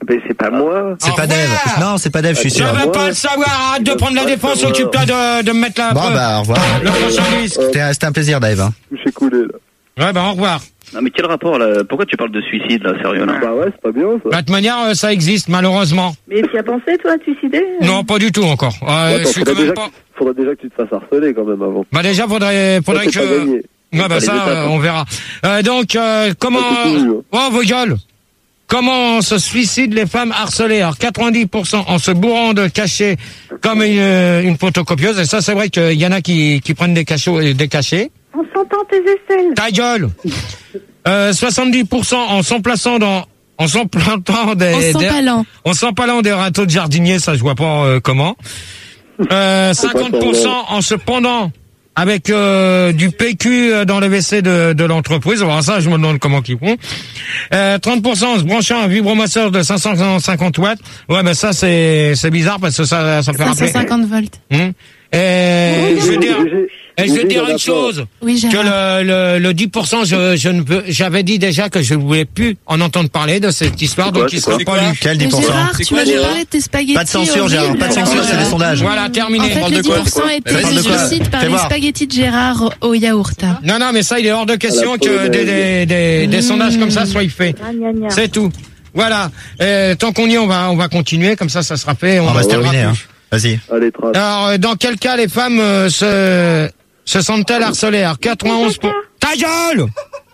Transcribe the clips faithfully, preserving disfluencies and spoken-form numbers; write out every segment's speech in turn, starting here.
Mais c'est pas moi. C'est pas Dave. Non, c'est pas Dave, je suis Je sûr. veux pas le savoir, arrête de prendre la défense, occupe-toi de, de me mettre la... Bon, bah, au revoir. Le prochain disque. C'était, c'était un plaisir, Dave. Hein. Je suis coulé, là. Ouais, bah, au revoir. Non, mais quel rapport, là? Pourquoi tu parles de suicide, là, sérieux, là? Bah ouais, c'est pas bien, ça. Bah, de toute manière, euh, ça existe, malheureusement. Mais tu y as pensé, toi, à te suicider? Non, pas du tout, encore. Euh, Ouais, je suis quand faudrait, même déjà pas... que, faudrait déjà que tu te fasses harceler, quand même, avant. Bah, déjà, faudrait, faudrait Ça, que... c'est pas gagné. Ouais, bah, les ça, étapes, euh, hein. on verra. Euh, donc, euh, comment... Ah, c'est tout, Oh, vos gueules. Comment se suicident les femmes harcelées? Alors, quatre-vingt-dix pour cent en se bourrant de cachets comme une, une photocopieuse. Et ça, c'est vrai qu'il y en a qui, qui prennent des cachots et des cachets. En sentant tes aisselles. Ta gueule. Euh, soixante-dix pour cent en s'emplaçant dans, en s'emplantant des, En s'empalant. des, en s'empalant des râteaux de jardinier, ça je vois pas euh, comment. Euh, cinquante pour cent en se pendant avec euh, du P Q dans le W C de, de l'entreprise. Alors ça, je me demande comment ils font. Euh, trente pour cent en se branchant un vibromasseur de cinq cent cinquante watts. Ouais, mais ça c'est c'est bizarre parce que ça ça fait cinq cent rappeler. cinquante volts. Hum. Et je veux dire, et je veux dire une chose. Oui, Que Gérard. le, le, le dix pour cent, je, je ne veux, j'avais dit déjà que je ne voulais plus en entendre parler de cette histoire, donc il sera pas lu. Quel dix Mais pour cent? Gérard, C'est tu quoi, m'avais Gérard parlé de tes spaghettis. Pas de censure, Gérard. horribles. Pas de censure, c'est des sondages. Voilà, terminé. En fait, les dix pour cent étaient, Parle de quoi je cite, par Fais les voir. spaghettis de Gérard au yaourt. Non, non, mais ça, il est hors de question À la que polonaise. des, des, des, des sondages comme ça soient faits. Ah, gna, gna. C'est tout. Voilà. Euh, tant qu'on y est, on va, on va continuer, comme ça, ça sera fait. On va se en terminer, verra hein. plus. Vas-y. Allez, trace. Alors, euh, dans quel cas les femmes euh, se, se sentent-elles harcelées? Alors, quatre-vingt-onze pour... Ta gueule!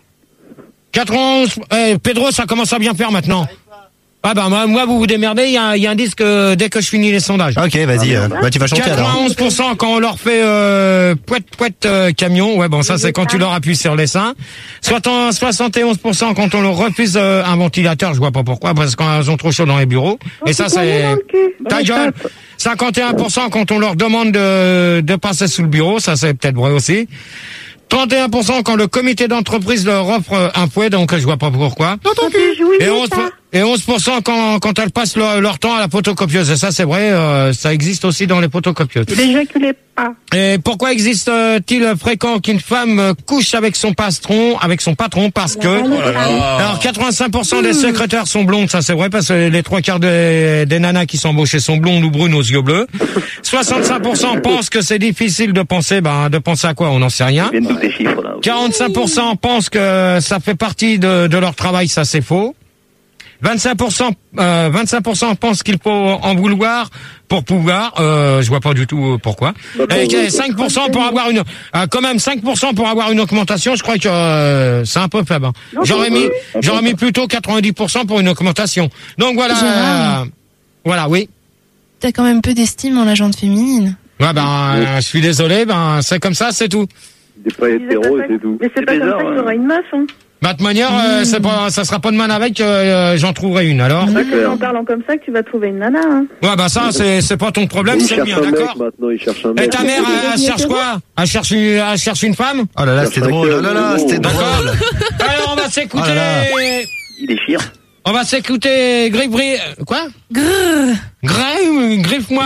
quatre-vingt-onze... Eh, Pedro, ça commence à bien faire maintenant. Ah bah moi, moi vous vous démerdez, il y a, il y a un disque euh, dès que je finis les sondages. Ok, vas-y. euh, bah, tu vas chanter alors. quatre-vingt-onze pour cent quand on leur fait euh, pouette pouette euh, camion, ouais bon ça c'est quand tu leur appuies sur les seins. Soit en soixante et onze pour cent quand on leur refuse euh, un ventilateur, je vois pas pourquoi, parce qu'elles ont trop chaud dans les bureaux. Et ça c'est ta gueule. cinquante et un pour cent quand on leur demande de, de passer sous le bureau, ça c'est peut-être vrai aussi. trente et un pour cent quand le comité d'entreprise leur offre un fouet, donc je vois pas pourquoi. Et onze pour cent Et onze pour cent quand, quand elles passent leur, leur temps à la photocopieuse. Et ça, c'est vrai, euh, ça existe aussi dans les photocopieuses. N'éjaculez pas. Et pourquoi existe-t-il fréquent qu'une femme couche avec son patron, avec son patron, parce que... Alors, quatre-vingt-cinq pour cent des secrétaires sont blondes, ça c'est vrai, parce que les trois quarts des, des nanas qui sont embauchées sont blondes ou brunes aux yeux bleus. soixante-cinq pour cent pensent que c'est difficile de penser, ben, de penser à quoi, on n'en sait rien. Viens d'où tes chiffres, là? quarante-cinq pour cent pensent que ça fait partie de, de leur travail, ça c'est faux. vingt-cinq pour cent, euh, vingt-cinq pour cent pensent qu'il faut en vouloir pour pouvoir. Euh, je vois pas du tout pourquoi. Et cinq pour cent pour avoir une, euh, quand même cinq pour cent pour avoir une augmentation. Je crois que euh, c'est un peu faible. Hein. J'aurais mis, j'aurais mis plutôt quatre-vingt-dix pour cent pour une augmentation. Donc voilà, Gérard. euh, voilà, oui. T'as quand même peu d'estime en la gente féminine. Ouais, ben, euh, je suis désolé. Ben, c'est comme ça, c'est tout. Il est pas hétéro et c'est tout. Mais c'est pas comme ça qu'il y aura une meuf, hein. Bah, de toute manière, euh, c'est pas, ça sera pas de man avec, euh, j'en trouverai une, alors. C'est pas en parlant comme ça que tu vas trouver une nana, hein. Ouais, bah, ça, c'est, c'est pas ton problème, Il c'est le cherche mien, un mec d'accord? maintenant, il cherche un Et mec. ta mère, elle, elle cherche quoi? Elle cherche une, elle cherche une femme? Oh là là, c'était drôle. Oh là là, c'était D'accord. drôle. Alors, on va s'écouter, Oh là Il déchire. on va s'écouter, griffe, quoi? Grrr. Griffe, griffe-moi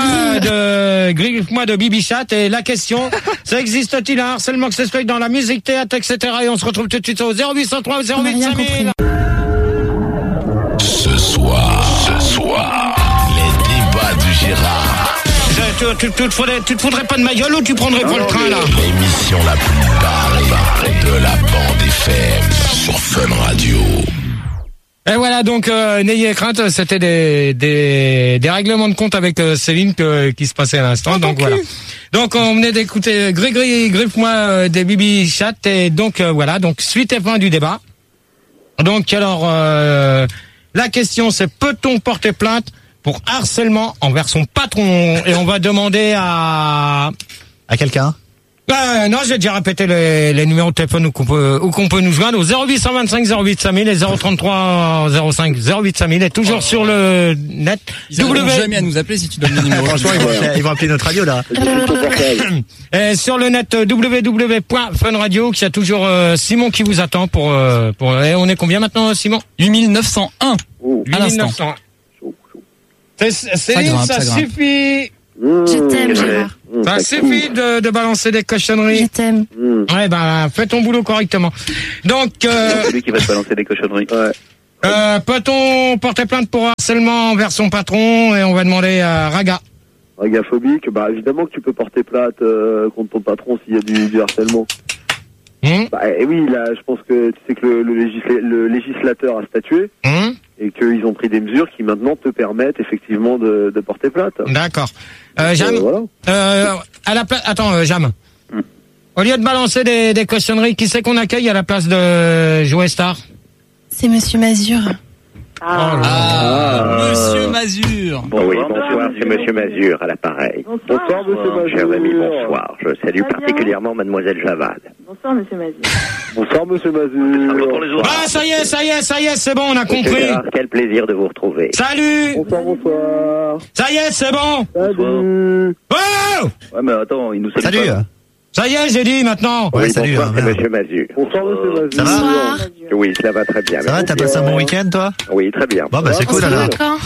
de, griffe-moi de Bibi Chat, et la question, ça existe-t-il un harcèlement sexuel dans la musique, théâtre, et cetera, et on se retrouve tout de suite au zéro huit cent trois zéro huit cinq mille. Ce soir, ce soir, les débats du Gérard. Tu, tu, tu, te faudrais, tu te foudrais pas de ma gueule ou tu prendrais pas le train, là? L'émission la plus barrée de la bande F M sur Fun Radio. Et voilà, donc euh, n'ayez crainte, c'était des, des des règlements de compte avec euh, Céline que, qui se passaient à l'instant. Oh, donc mon voilà. cul. Donc on venait d'écouter Grégory, griffe-moi euh, des Bibi Chat, et donc euh, voilà, donc suite et fin du débat. Donc alors euh, la question c'est, peut-on porter plainte pour harcèlement envers son patron? Et on va demander à... À quelqu'un? Ben non, j'ai déjà répété les, les numéros de téléphone où qu'on peut, où qu'on peut nous joindre, au zéro huit cent vingt-cinq zéro huit cinq mille et zéro trente-trois zéro cinq zéro huit cinq mille, et toujours sur le net. Ils n'arriveront jamais à nous appeler si tu donnes le numéro. Franchement, ils vont, appeler, ils vont appeler notre radio, là. Et sur le net w w w point fun radio, qu'il y a toujours euh, Simon qui vous attend pour... Euh, pour et on est combien maintenant, Simon? huit mille neuf cent un à l'instant. C'est, Céline, grimpe, ça, ça grimpe. suffit. Je t'aime, Gérard. Ça suffit de, de balancer des cochonneries. Je t'aime. Ouais, ben, fais ton boulot correctement. Donc, euh, C'est lui qui va te balancer des cochonneries. Ouais. Euh, peut-on porter plainte pour harcèlement envers son patron et on va demander à Raga. Ragaphobique, bah évidemment que tu peux porter plainte euh, contre ton patron s'il y a du, du harcèlement. Mmh. Bah et oui, là, je pense que tu sais que le, le, législa- le législateur a statué Mmh. et qu'ils ont pris des mesures qui maintenant te permettent effectivement de, de porter plainte. D'accord. Euh, Jam, Euh, voilà. euh, à la place, attends, euh, Jam. Mmh. Au lieu de balancer des, des cochonneries, qui c'est qu'on accueille à la place de Joe Star? C'est Monsieur Mazur. Ah. Ah, Monsieur Mazur. Bon, oui, bonsoir, bonsoir, c'est Monsieur Mazur à l'appareil. Bonsoir. Bonsoir, monsieur Mazur. Cher ami, bonsoir. Je salue Très bien. particulièrement Mademoiselle Javal. Bonsoir, monsieur Mazur. Bonsoir, monsieur Ça va pour les Mazur. autres. Bah, ça y est, ça y est, ça y est, c'est bon, on a Monsieur compris. Gérard, quel plaisir de vous retrouver. Salut. Bonsoir, bonsoir. Ça y est, c'est bon. Salut. Oh! Ouais, mais attends, il nous salue Salut. pas. Ça y est, j'ai dit maintenant. Ouais, oui, salut. bonsoir, hein, c'est merde. Monsieur Mazur. Bonsoir, monsieur Mazur. Ça va Bonsoir. Oui, cela va très bien. Ça va, merci. t'as passé un bon week-end, toi? Oui, très bien. Bon, bah, c'est On cool, se alors. voit quand?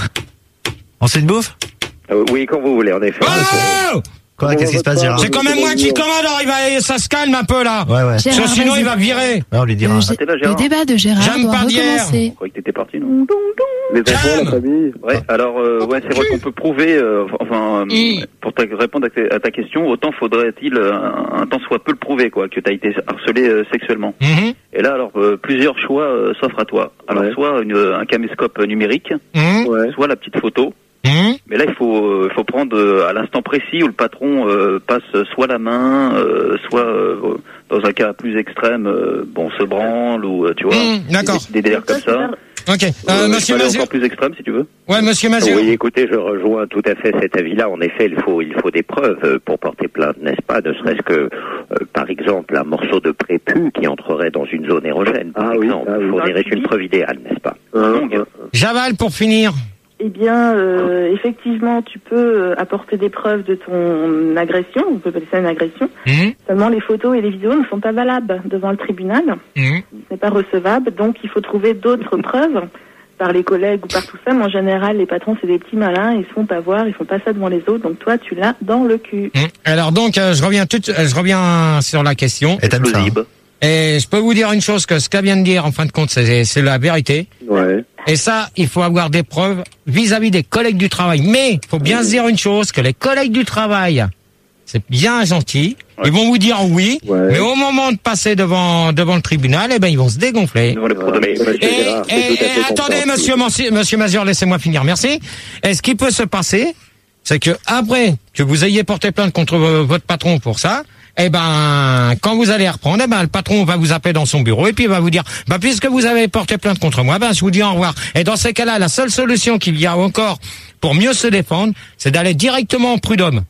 On se fait une bouffe? Euh, oui, quand vous voulez, en effet. Oh! Quoi, qu'est-ce qui se passe, Gérard? C'est quand même moi qui commande, alors il va, ça se calme un peu là. Ouais, ouais. Parce que Gérard, sinon vas-y. il va virer. Ouais, on lui dira. Le, gé- t'es là, le Gérard débat de Gérard J'aime doit pas d'hier. recommencer. Je croyais que t'étais parti, non? Dong, dong, dong. Les enfants, Jam. la famille. Ouais, alors, euh, ouais, c'est vrai qu'on peut prouver, euh, enfin, euh, Mm. pour ta- répondre à ta, à ta question, autant faudrait-il euh, un, un temps soit peu le prouver, quoi, que t'as été harcelé euh, sexuellement. Mhm, Et là, alors, euh, plusieurs choix euh, s'offrent à toi. Alors, Ouais. soit une, un caméscope numérique, mhm, Ouais. soit la petite photo. mhm. Mais là, il faut, euh, faut prendre euh, à l'instant précis où le patron euh, passe soit la main, euh, soit euh, dans un cas plus extrême, euh, bon, se branle ou euh, tu vois, Mmh, d'accord. des, des délires comme ça. Ok. Euh, Euh, je monsieur peux aller Mazur. encore plus extrême si tu veux. Ouais, monsieur Mazur. Oui, écoutez, je rejoins tout à fait cet avis-là. En effet, il faut, il faut des preuves euh, pour porter plainte, n'est-ce pas? Ne serait-ce que, euh, par exemple, un morceau de prépu qui entrerait dans une zone érogène, par Ah oui, exemple, ah oui. fournirait une preuve idéale, n'est-ce pas? Hein, Longue. hein. Javal pour finir. Eh bien, euh, effectivement, tu peux euh, apporter des preuves de ton agression, on peut appeler ça une agression. Mhm, Seulement, les photos et les vidéos ne sont pas valables devant le tribunal. mhm. Ce n'est pas recevable, donc il faut trouver d'autres preuves par les collègues ou par tout ça. Mais en général, les patrons, c'est des petits malins, ils se font pas voir, ils font pas ça devant les autres. Donc toi, tu l'as dans le cul. Mhm. Alors donc, euh, je reviens tout, euh, je reviens sur la question. Et t'aimes ça, hein? Explosible. Et je peux vous dire une chose, que ce qu'elle vient de dire, en fin de compte, c'est c'est la vérité. Ouais. Et ça, il faut avoir des preuves vis-à-vis des collègues du travail. Mais il faut bien se dire une chose, que les collègues du travail, c'est bien gentil. Ouais. Ils vont vous dire oui, Ouais. mais au moment de passer devant devant le tribunal, eh ben ils vont se dégonfler. Devant les Ouais. protocoles. Mais, monsieur Et, Gérard, c'est et- tout à et fait attendez, compréhensible. monsieur, monsieur, monsieur Mazur, laissez-moi finir, merci. Et ce qui peut se passer, c'est que après que vous ayez porté plainte contre vo- votre patron pour ça, eh ben, quand vous allez reprendre, eh ben, le patron va vous appeler dans son bureau et puis il va vous dire, bah, puisque vous avez porté plainte contre moi, ben, je vous dis au revoir. Et dans ces cas-là, la seule solution qu'il y a encore pour mieux se défendre, c'est d'aller directement au prud'homme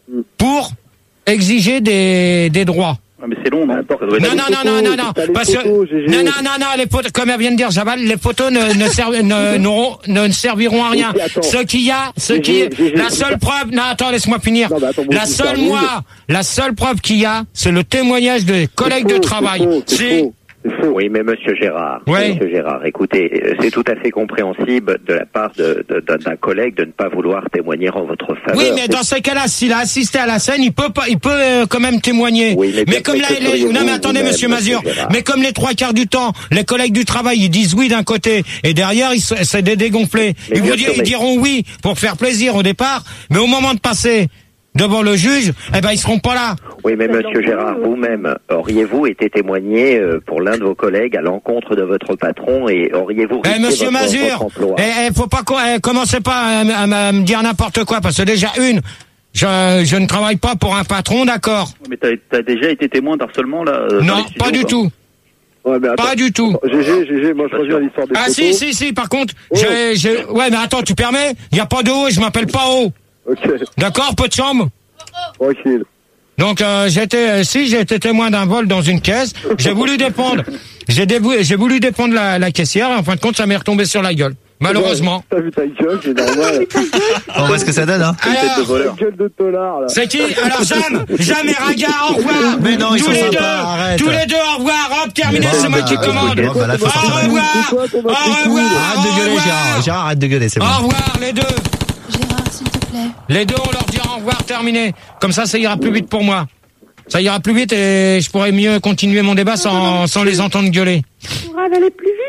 pour exiger des, des droits. Ah, mais c'est long, non? Attends. Ça doit être Non, long. non, les non, non, photos, non, non, t'as les parce que, photos, G G. non, non, non, non, les photos, comme elle vient de dire, Jabal, les photos ne, ne, serv- ne, n'auront- ne, ne serviront à rien. Oui, attends. Ce qu'il y a, ce G G, qui est, G G, la seule preuve, non, attends, laisse-moi finir. Non, mais attends, moi, La je seule, termine. moi, la seule preuve qu'il y a, c'est le témoignage des collègues C'est de faux, travail. C'est faux, c'est Si, faux, c'est faux. Oui, mais monsieur Gérard, Ouais. monsieur Gérard, écoutez, euh, c'est tout à fait compréhensible de la part de, de- d'un, d'un collègue de ne pas vouloir témoigner en votre faveur. oui, mais dans ces cas-là, s'il a assisté à la scène, il peut pas, il peut euh, quand même témoigner. Oui, mais mais que- comme mais là, que les- feriez-vous non mais attendez, vous-même, monsieur monsieur Mazur, Gérard mais comme les trois quarts du temps, les collègues du travail, ils disent oui d'un côté et derrière, ils se- c'est des dégonflés. Mais Ils bien vous sûr, diront, ils mais- diront oui pour faire plaisir au départ, mais au moment de passer devant le juge, eh ben ils seront pas là. Oui, mais Ça monsieur l'envoie, Gérard, ouais. vous-même, auriez-vous été témoigné euh, pour l'un de vos collègues à l'encontre de votre patron et auriez-vous Eh risqué monsieur votre, Mazur, votre emploi? eh, eh, faut pas co- eh, commencez pas à, m- à m- à me dire n'importe quoi parce que déjà une, je, je ne travaille pas pour un patron, d'accord? Mais t'as, t'as déjà été témoin d'harcèlement, là? euh, dans Non, les studios, pas du quoi. tout, Ouais, mais attends. pas du tout. G G, G G, moi je Pas reviens sûr. à l'histoire des Ah photos. si, si, si, par contre, Oh. j'ai, j'ai, ouais, mais attends, tu permets? Il y a pas de haut, je m'appelle pas haut. Ok, D'accord, peu de chambre? tranquille. Donc, euh, j'étais, euh, si, j'ai été témoin d'un vol dans une caisse, j'ai voulu dépendre, j'ai débou- j'ai voulu dépendre la, la caissière, et en fin de compte, ça m'est retombé sur la gueule. Malheureusement. T'as vu ta gueule, c'est normal. On voit ce que ça donne, hein. Une tête de Alors, voleur. Ta gueule de tolard, là. c'est qui? Alors, Jam, Jam et Raga, au revoir. Mais non, ils tous sont les sympas, deux, arrête. tous les deux, au revoir. Hop, terminé, Bon, c'est moi bah, qui écoute, commande. bon, bah, la Au faute, c'est toi. revoir. C'est toi, ton Au matricule. revoir. Arrête de Au gueuler, revoir. Gérard. Gérard, arrête de gueuler, c'est bon. Au revoir, les deux. Gérard, s'il te plaît. Les deux, on leur dira au revoir, terminé. Comme ça, ça ira plus vite pour moi. Ça ira plus vite et je pourrai mieux continuer mon débat sans, sans les entendre gueuler. Tu pourras aller plus vite.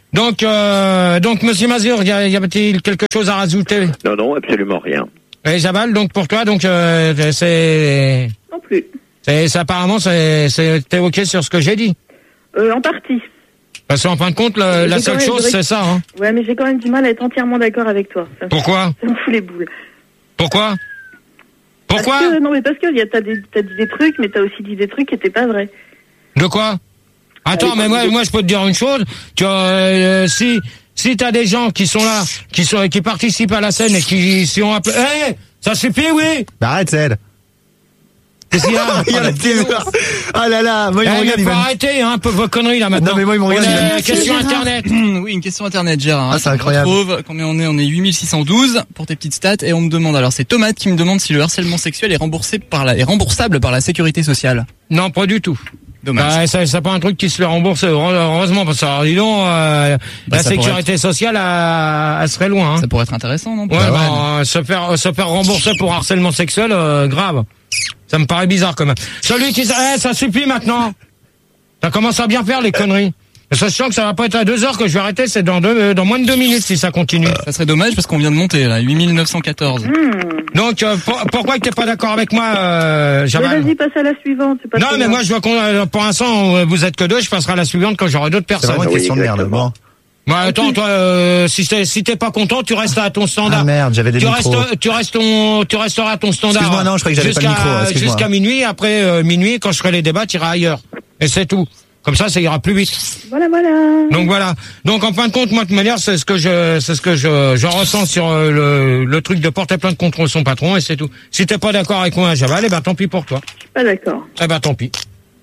Donc, euh, donc, Monsieur Mazur, y, a, y a-t-il quelque chose à rajouter? Non, non, absolument rien. Et Jabal, donc pour toi, donc euh, c'est. Non plus. C'est, c'est apparemment, c'est, c'est, t'es ok sur ce que j'ai dit. Euh, en partie. Parce qu'en fin de compte, la, la seule chose, c'est ça. Hein. Ouais, mais j'ai quand même du mal à être entièrement d'accord avec toi. Ça, Pourquoi? Ça me fout les boules. Pourquoi? Pourquoi? Parce que, non, mais parce que y a, t'as, des, t'as dit des trucs, mais t'as aussi dit des trucs qui étaient pas vrais. De quoi? Attends, mais moi, moi, je peux te dire une chose. Tu euh, si si t'as des gens qui sont là, qui sont qui participent à la scène et qui s'y ont appelé, hé, hey, ça suffit, oui. Bah arrête, c'est elle. Qu'est-ce qu'il y a? Il y a la petite. Ah là là, moi ils Eh, me regardent. mais Ils faut vont- arrêter hein, un peu vos conneries là maintenant. Non mais moi ils me On regardent. est- ils vont- Merci, question Gérard. internet. Oui, une question internet, Gérard. Ah, c'est incroyable. On retrouve combien on est On est huit mille six cent douze pour tes petites stats et on me demande, alors c'est Tomate qui me demande si le harcèlement sexuel est remboursé par la, est remboursable par la sécurité sociale. Non, pas du tout. Dommage. Bah, ça, c'est pas un truc qui se fait rembourser, heureusement, parce que, alors, dis donc, euh, Bah, la ça pourrait sécurité sociale, elle, elle serait loin, hein. Ça pourrait être intéressant, non? Ouais, bah, euh, se faire, se faire rembourser pour harcèlement sexuel, euh, grave. Ça me paraît bizarre, quand même. Celui qui, eh, ça suffit maintenant. Ça commence à bien faire, les conneries. Sachant que ça va pas être à deux heures que je vais arrêter, c'est dans deux, euh, dans moins de deux minutes si ça continue. Ça serait dommage parce qu'on vient de monter, là, huit mille neuf cent quatorze. Donc, euh, pour- pourquoi que t'es pas d'accord avec moi, euh, Mais Jamal? vas-y, passe à la suivante. C'est pas Non, très mais grave. moi, je vois qu'on, euh, pour l'instant, euh, vous êtes que deux, je passerai à la suivante quand j'aurai d'autres C'est personnes. vraiment une Oui, question de merde. exactement. Bon. Bah, attends, toi, euh, si t'es, si t'es pas content, tu restes à ton standard. Ah merde, j'avais des tu micros. restes, tu restes ton, tu resteras à ton standard. Excuse-moi, non, je croyais que j'avais pas le Jusqu'à- micro, excuse-moi. Jusqu'à minuit, après euh, minuit, quand je ferai les débats, tu iras ailleurs. Et c'est tout. Comme ça, ça ira plus vite. Voilà, voilà. Donc voilà. Donc en fin de compte, moi de toute manière, c'est ce que je, c'est ce que je, je ressens sur euh, le, le truc de porter plainte contre son patron et c'est tout. Si t'es pas d'accord avec moi, Javal, eh ben tant pis pour toi. Je suis pas d'accord. Eh ben tant pis.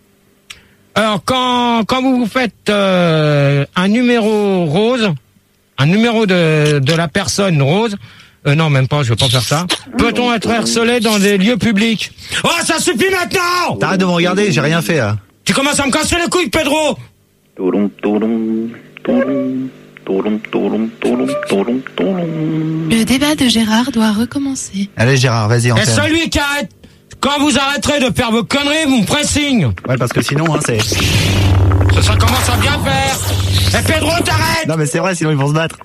Alors quand quand vous vous faites euh, un numéro rose, un numéro de de la personne rose, euh, non même pas, je veux pas faire ça. Peut-on être harcelé dans des lieux publics? Oh, ça suffit maintenant! T'arrêtes de me regarder, j'ai rien fait là. Tu commences à me casser les couilles, Pedro! Tolong, tolong, tolong, tolong, tolong, tolong, tolong, tolong. Le débat de Gérard doit recommencer. Allez Gérard, vas-y Et enchaîne. celui qui arrête, quand vous arrêterez de faire vos conneries, vous me ferez signe. Ouais parce que sinon hein, c'est. Ça, ça commence à bien faire. Et Pedro, t'arrêtes! Non mais c'est vrai, sinon ils vont se battre.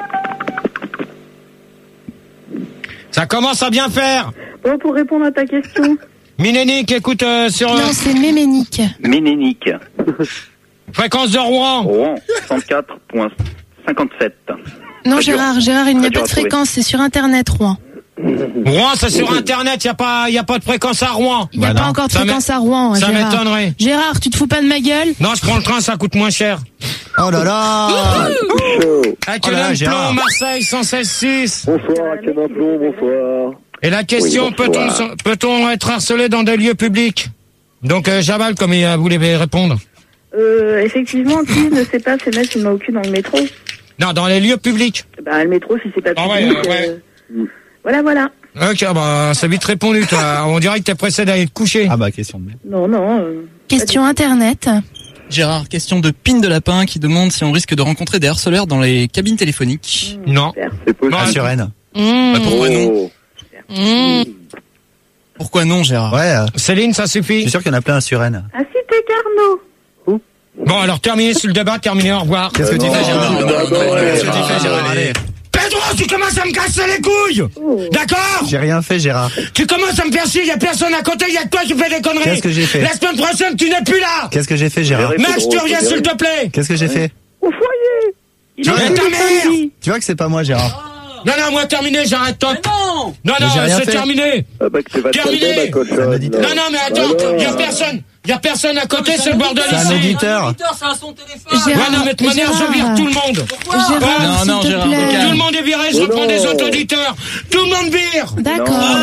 Ça commence à bien faire. Bon, pour répondre à ta question, Minénique, écoute euh, sur euh, Non, c'est Méménique. Ménénique, fréquence de Rouen. Rouen, cent quatre virgule cinquante-sept. Non, Très dur. Gérard, Gérard, il n'y a Très dur pas de à trouver. fréquence, c'est sur Internet, Rouen. Rouen, c'est sur Internet, y a pas, y a pas de fréquence à Rouen. Il n'y a Bah pas non. encore de Ça fréquence à Rouen, Ça Gérard. m'étonnerait. Gérard, tu te fous pas de ma gueule? Non, je prends le train, ça coûte moins cher. Oh là là. Chaud. Avec Oh là là, le Gérard. plomb, Marseille, cent seize six. Bonsoir, Canard Plomb, bonsoir. Et la question, Oui, peut-on, bonsoir. peut-on être harcelé dans des lieux publics? Donc, euh, Jamal, comme il euh, voulait répondre. euh, effectivement, qui ne sait pas se mettre une main au cul dans le métro? Non, dans les lieux publics. Bah, le métro, si c'est pas Ah ouais, public, euh, ouais. euh, voilà, voilà. Ok, bah, c'est vite répondu, toi. On dirait que t'es pressé d'aller te coucher. Ah bah question de merde. Non, non. euh, Question Internet. Gérard, question de Pine de Lapin qui demande si on risque de rencontrer des harceleurs dans les cabines téléphoniques. Non. C'est possible. Non, Ah sur Rennes. Mmh. Bah, pourquoi non? Oh. Mmh. Pourquoi non, Gérard? Ouais, euh, Céline, ça je suffit. suis sûr qu'il y en a plein à Suresnes. À Cité Carnot. Bon, alors, terminé sur le débat, terminé, au revoir. Qu'est-ce que tu non, fais Gérard non, non, Qu'est-ce que tu non, fais non, Gérard non, Allez. Pedro, tu commences à me casser les couilles! D'accord? J'ai rien fait Gérard. Tu commences à me faire chier, y a personne à côté, y a que toi qui fais des conneries! Qu'est-ce que j'ai fait La semaine prochaine, tu n'es plus là! Qu'est-ce que j'ai fait Gérard Gérard. Max, tu reviens, s'il te plaît! Qu'est-ce que j'ai fait Au foyer. Il Mais est ta tous les mère! samedis. Tu vois que c'est pas moi Gérard. Non, non, moi, terminé, j'arrête, top! non! Non, Mais non, j'ai rien c'est fait. terminé! Ah bah que tu vas te Terminé. calmer, ma cochonne. C'est un auditeur. Non, non, mais attends, Alors. y a personne! Y a personne à côté, c'est le bordel C'est un ici! auditeur. Ouais, non, mais de toute manière, je vire tout le monde! Gérard, Non, s'il non, te Gérard, plaît. au calme. Tout le monde est viré, je Mais reprends non. des autres auditeurs! Tout le monde vire! D'accord.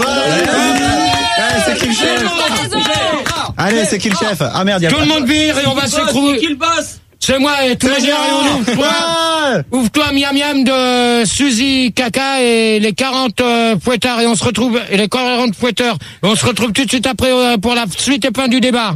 Eh, c'est qui le chef Allez, c'est qui le chef Ah merde, y a Tout pas. le monde vire et on va s'écrouler! C'est moi et tous les gars, et ouvre-toi! Ouais. Ouvre-toi miam miam de Suzy Caca et les quarante euh, fouettards et on se retrouve, et les quarante fouetteurs, et on se retrouve tout de suite après euh, pour la suite et fin du débat.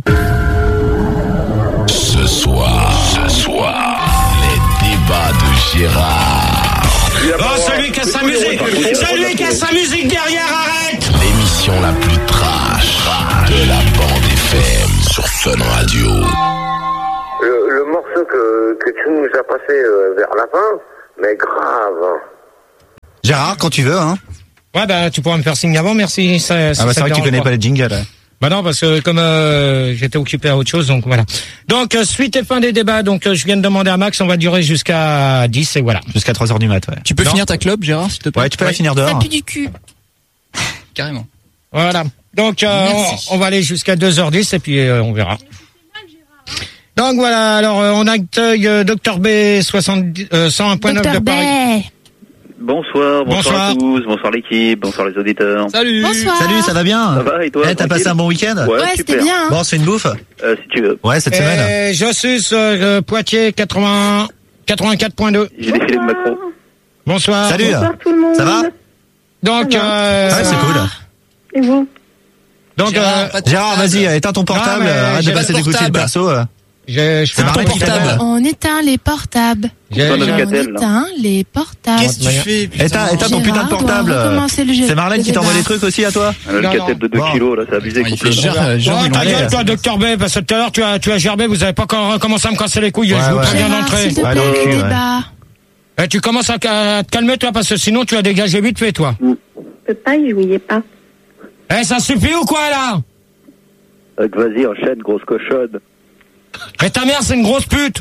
Ce soir, ce soir, les débats de Gérard. Oh, celui qui a sa musique, celui qui a sa musique derrière, arrête! L'émission la plus trash de la bande F M sur Fun Radio. Le, le morceau que, que tu nous as passé euh, vers la fin, mais grave. Gérard, quand tu veux, hein. Ouais, bah, tu pourras me faire signe avant, merci. Ça, Ah bah c'est vrai que tu connais pas les jingles. Ouais. Bah non, parce que comme euh, j'étais occupé à autre chose, donc voilà. Donc, euh, suite et fin des débats, donc euh, je viens de demander à Max, on va durer jusqu'à dix, et voilà. Jusqu'à trois heures du mat, ouais. Tu peux Non. finir ta clope, Gérard, s'il te plaît? Ouais, tu peux la Oui. finir Ça dehors. pue du cul. Carrément. Voilà. Donc, euh, Merci. on, on va aller jusqu'à deux heures dix, et puis euh, on verra. Donc voilà, alors euh, on accueille euh, Docteur B soixante-dix, euh, cent un point neuf de Docteur Paris. Bay. Bonsoir, bonsoir, Bonsoir. à tous, bonsoir l'équipe, bonsoir les auditeurs. Salut. Bonsoir. Salut, ça va bien? Ça va et toi? Eh, t'as passé un bon week-end? Ouais, Ouais, c'était super. bien. Hein. Bon, c'est une bouffe? Euh, si tu veux. Ouais, cette semaine. Et Jossus, euh, Poitiers, quatre-vingts, quatre-vingt-quatre point deux. J'ai défilé de Macron. Bonsoir. Salut. Bonsoir tout le monde. Ça va? Donc, euh, Ouais, c'est cool. Et vous? donc, Gérard, euh, pas de Gérard, portable. vas-y, éteins ton portable, mais arrête de j'ai passer pas des de coups de fil portable. perso. euh. je, je fais C'est un marrant, portable. portable. On éteint les portables. J'ai- Pas de j'ai- Alcatel, On là. éteint les portables. Qu'est-ce que tu fais, putain? Éteins, éteins ton putain de Gérard doit portable. recommencer le jeu. C'est Marlène Le qui t'envoie débat. des trucs aussi à toi? Un alcatel de deux Bon. kilos, là, c'est abusé. Ouais, il coupe-le. fait Gérard, Gérard, Ouais, il ta allez. gueule, toi, Docteur B, parce que tout à l'heure, tu as, tu as gerbé, vous avez pas encore commencé à me casser les couilles, Ouais, je vous ouais. préviens Gérard, d'entrée. s'il te Ouais, plaît, dans le le cul, ouais. débat. Eh, tu commences à, à te calmer, toi, parce que sinon, tu as dégagé vite fait, toi. Papa, il jouait pas. Eh, ça suffit ou quoi, là? Euh, Vas-y, enchaîne, grosse cochonne. Mais ta mère, c'est une grosse pute.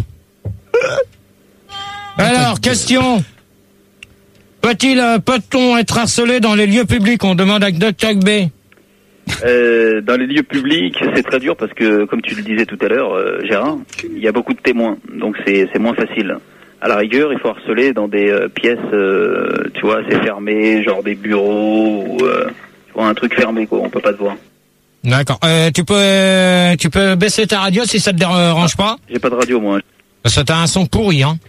Alors, question. Peut-il, euh, peut-on être harcelé dans les lieux publics? On demande à Docteur B. Euh, dans les lieux publics, c'est très dur parce que, comme tu le disais tout à l'heure, euh, Gérard, il y a beaucoup de témoins, donc c'est c'est moins facile. À la rigueur, il faut harceler dans des euh, pièces, euh, tu vois, assez fermées, genre des bureaux ou euh, tu vois, un truc fermé, quoi. On peut pas te voir. D'accord. Euh, tu peux, euh, tu peux baisser ta radio si ça te dérange pas? J'ai pas de radio, moi. Parce que t'as un son pourri, hein.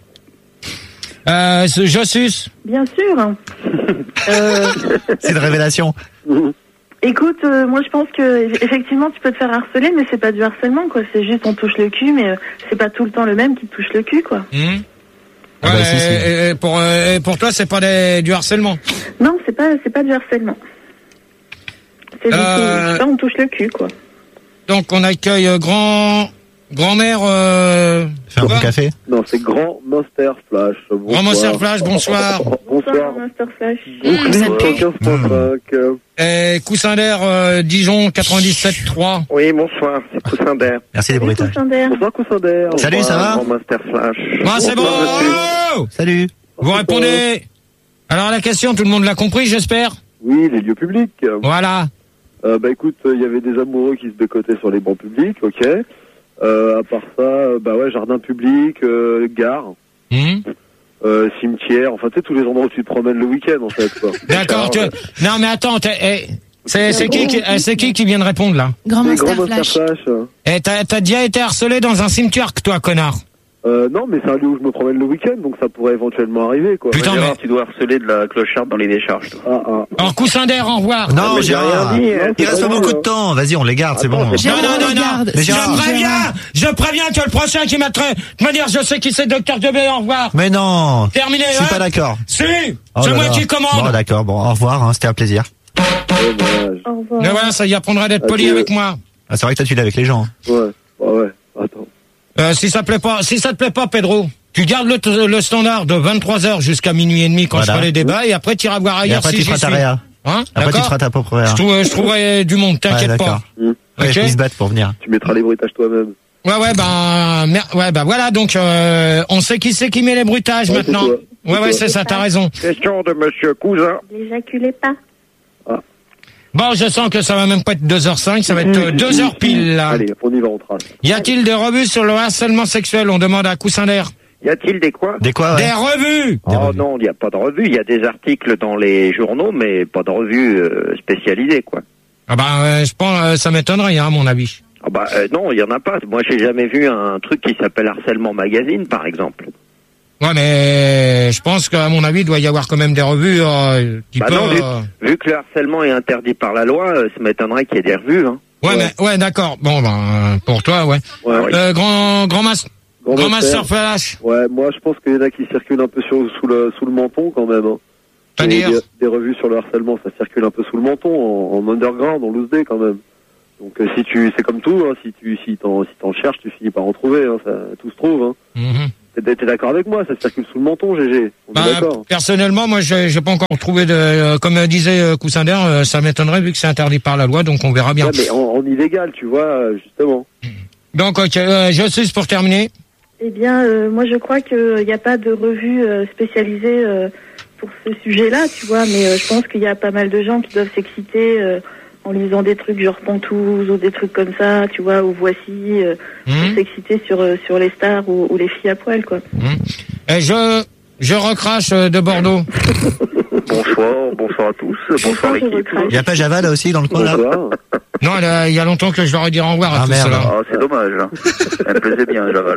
Euh, ce Jossus. Bien sûr. euh, C'est une révélation. écoute, euh, moi je pense que effectivement tu peux te faire harceler, mais c'est pas du harcèlement, quoi. C'est juste on touche le cul, mais euh, c'est pas tout le temps le même qui te touche le cul, quoi. Hmm Ah bah, Ouais, si, si. et- et pour, euh, et pour toi, c'est pas des- du harcèlement. Non, c'est pas, c'est pas du harcèlement. C'est du Euh, tout, ça, on touche le cul, quoi. Donc, on accueille euh, grand, grand-mère, euh, Fais un bon quoi café. Non, c'est Grand Monster Flash. Bonsoir. Grand Monster Flash, bonsoir. Bonsoir. Master Flash. Brooklyn, ça pue. quinze point cinq. euh, Et Coussin d'air, euh, Dijon, quatre-vingt-dix-sept trois. Oui, bonsoir, c'est Coussin d'air. Merci des Salut, bruitages. Coussin d'air. Bonsoir, Coussin d'air. Salut, ça va? Grand Master Flash. Ah, c'est bon! Bonsoir, monsieur. Salut. Vous répondez. Alors, la question, tout le monde l'a compris, j'espère? Oui, les lieux publics. Voilà. Euh, bah écoute, il y avait des amoureux qui se bécotaient sur les bancs publics, ok. Euh, à part ça, euh, bah ouais, jardin public, euh, gare, Hmm euh, cimetière, enfin tu sais, tous les endroits où tu te promènes le week-end en fait, quoi. D'accord. tu- Non, mais attends, t'es- eh, c'est c'est qui, qui, eh, c'est qui qui vient de répondre, là? Grand Les Master grands Monster Flash. Flash. euh. Eh, t'as t'as déjà été harcelé dans un cimetière, toi, connard? Euh, non, mais c'est un lieu où je me promène le week-end, donc ça pourrait éventuellement arriver, quoi. Putain, Gérard, mais- tu dois harceler de la clocharde dans les décharges, toi. Ah, ah. Alors, Coussin d'air, au revoir. Non, mais j'ai Gérard. rien dit, hein. Il reste C'est pas pas beaucoup vrai, de temps. Vas-y, on les garde, c'est Attends, bon. c'est- Non, non, non, non. Regarde, Mais Je Gérard. préviens, je préviens que le prochain qui mettrait, de me dire, je sais qui c'est, Docteur Debé, au revoir. Mais non. Terminé, Je suis hein? pas d'accord. Si, Oh c'est là moi là. qui commande. Bon, d'accord. Bon, au revoir. Hein, c'était un plaisir. Ouais, dommage. Au revoir. Mais voilà, ça y apprendra d'être poli Adieu. avec moi. Ah, c'est vrai que toi, tu l'es avec les gens. Ouais, bah ouais, attends. Euh, si ça te plaît pas, si ça te plaît pas, Pedro, tu gardes le, le standard de vingt-trois heures jusqu'à minuit et demi quand Voilà. je ferai les débats et après tu iras voir Et ailleurs après, si tu j'y feras ta suis. réa. Hein? Après, tu D'accord feras ta propre réa. je, trouve, je trouverai du monde, Ouais, t'inquiète pas. d'accord. Mmh. Ouais, Ok. ils se battent pour venir. Tu mettras les bruitages toi-même. Ouais, ouais, ben, mer- ouais, ben voilà, donc euh, on sait qui c'est qui met les bruitages Ouais, maintenant. c'est toi. Ouais, ouais, c'est ça, t'as raison. Question de monsieur Cousin. N'éjaculez pas. Bon, je sens que ça va même pas être deux heures cinq, ça va être euh, deux heures pile, là. Allez, on y va, on trace. Y a-t-il des revues sur le harcèlement sexuel? On demande à Coussin d'air. Y a-t-il des quoi? Des quoi, ouais. Des revues! Des Oh revues. non, il n'y a pas de revue. Il y a des articles dans les journaux, mais pas de revue euh, spécialisée, quoi. Ah ben, euh, je pense, euh, ça m'étonnerait, hein, à mon avis. Ah bah euh, non, il y en a pas. Moi, j'ai jamais vu un truc qui s'appelle Harcèlement Magazine, par exemple. Ouais, mais je pense qu'à mon avis, il doit y avoir quand même des revues euh, qui Bah peuvent... non, vu, euh, vu que le harcèlement est interdit par la loi, euh, ça m'étonnerait qu'il y ait des revues. Hein. Ouais, mais ouais, d'accord. Bon, ben, euh, pour toi, ouais. Ouais, oui. Euh, grand, grand mas, Grand grand Master. master flash. Ouais, moi je pense qu'il y en a qui circulent un peu sur, sous, le, sous le menton quand même. Hein. C'est-à-dire Et des, des revues sur le harcèlement, ça circule un peu sous le menton, en, en underground, en loose day quand même. Donc euh, si tu, c'est comme tout, hein, si tu, si t'en, si t'en cherches, tu finis par en trouver. Hein, ça, tout se trouve. Hein. Mm-hmm. T'es, t'es d'accord avec moi? Ça circule sous le menton, G G. On est Bah, d'accord. personnellement, moi, j'ai, j'ai pas encore trouvé de, euh, comme disait euh, Cousin d'air, euh, ça m'étonnerait vu que c'est interdit par la loi, donc on verra bien. Ouais, mais en, en illégal, tu vois, euh, justement. Donc, ok, euh, je suis pour terminer. Eh bien, euh, moi, je crois qu'il n'y a pas de revue euh, spécialisée euh, pour ce sujet-là, tu vois, mais euh, je pense qu'il y a pas mal de gens qui doivent s'exciter euh, en lisant des trucs genre Pantouz ou des trucs comme ça, tu vois, ou Voici, euh, Mmh. pour s'exciter sur, euh, sur les stars ou, ou les filles à poil, quoi. Et je, je recrache euh, de Bordeaux. Bonsoir, bonsoir à tous, bonsoir l'équipe. Il y a pas Java là aussi dans le coin là? Non, là, il y a longtemps que je leur ai dit au revoir à Ah, tous merde. ceux-là. Ah, c'est dommage. Hein. Elle me plaisait bien, Javal.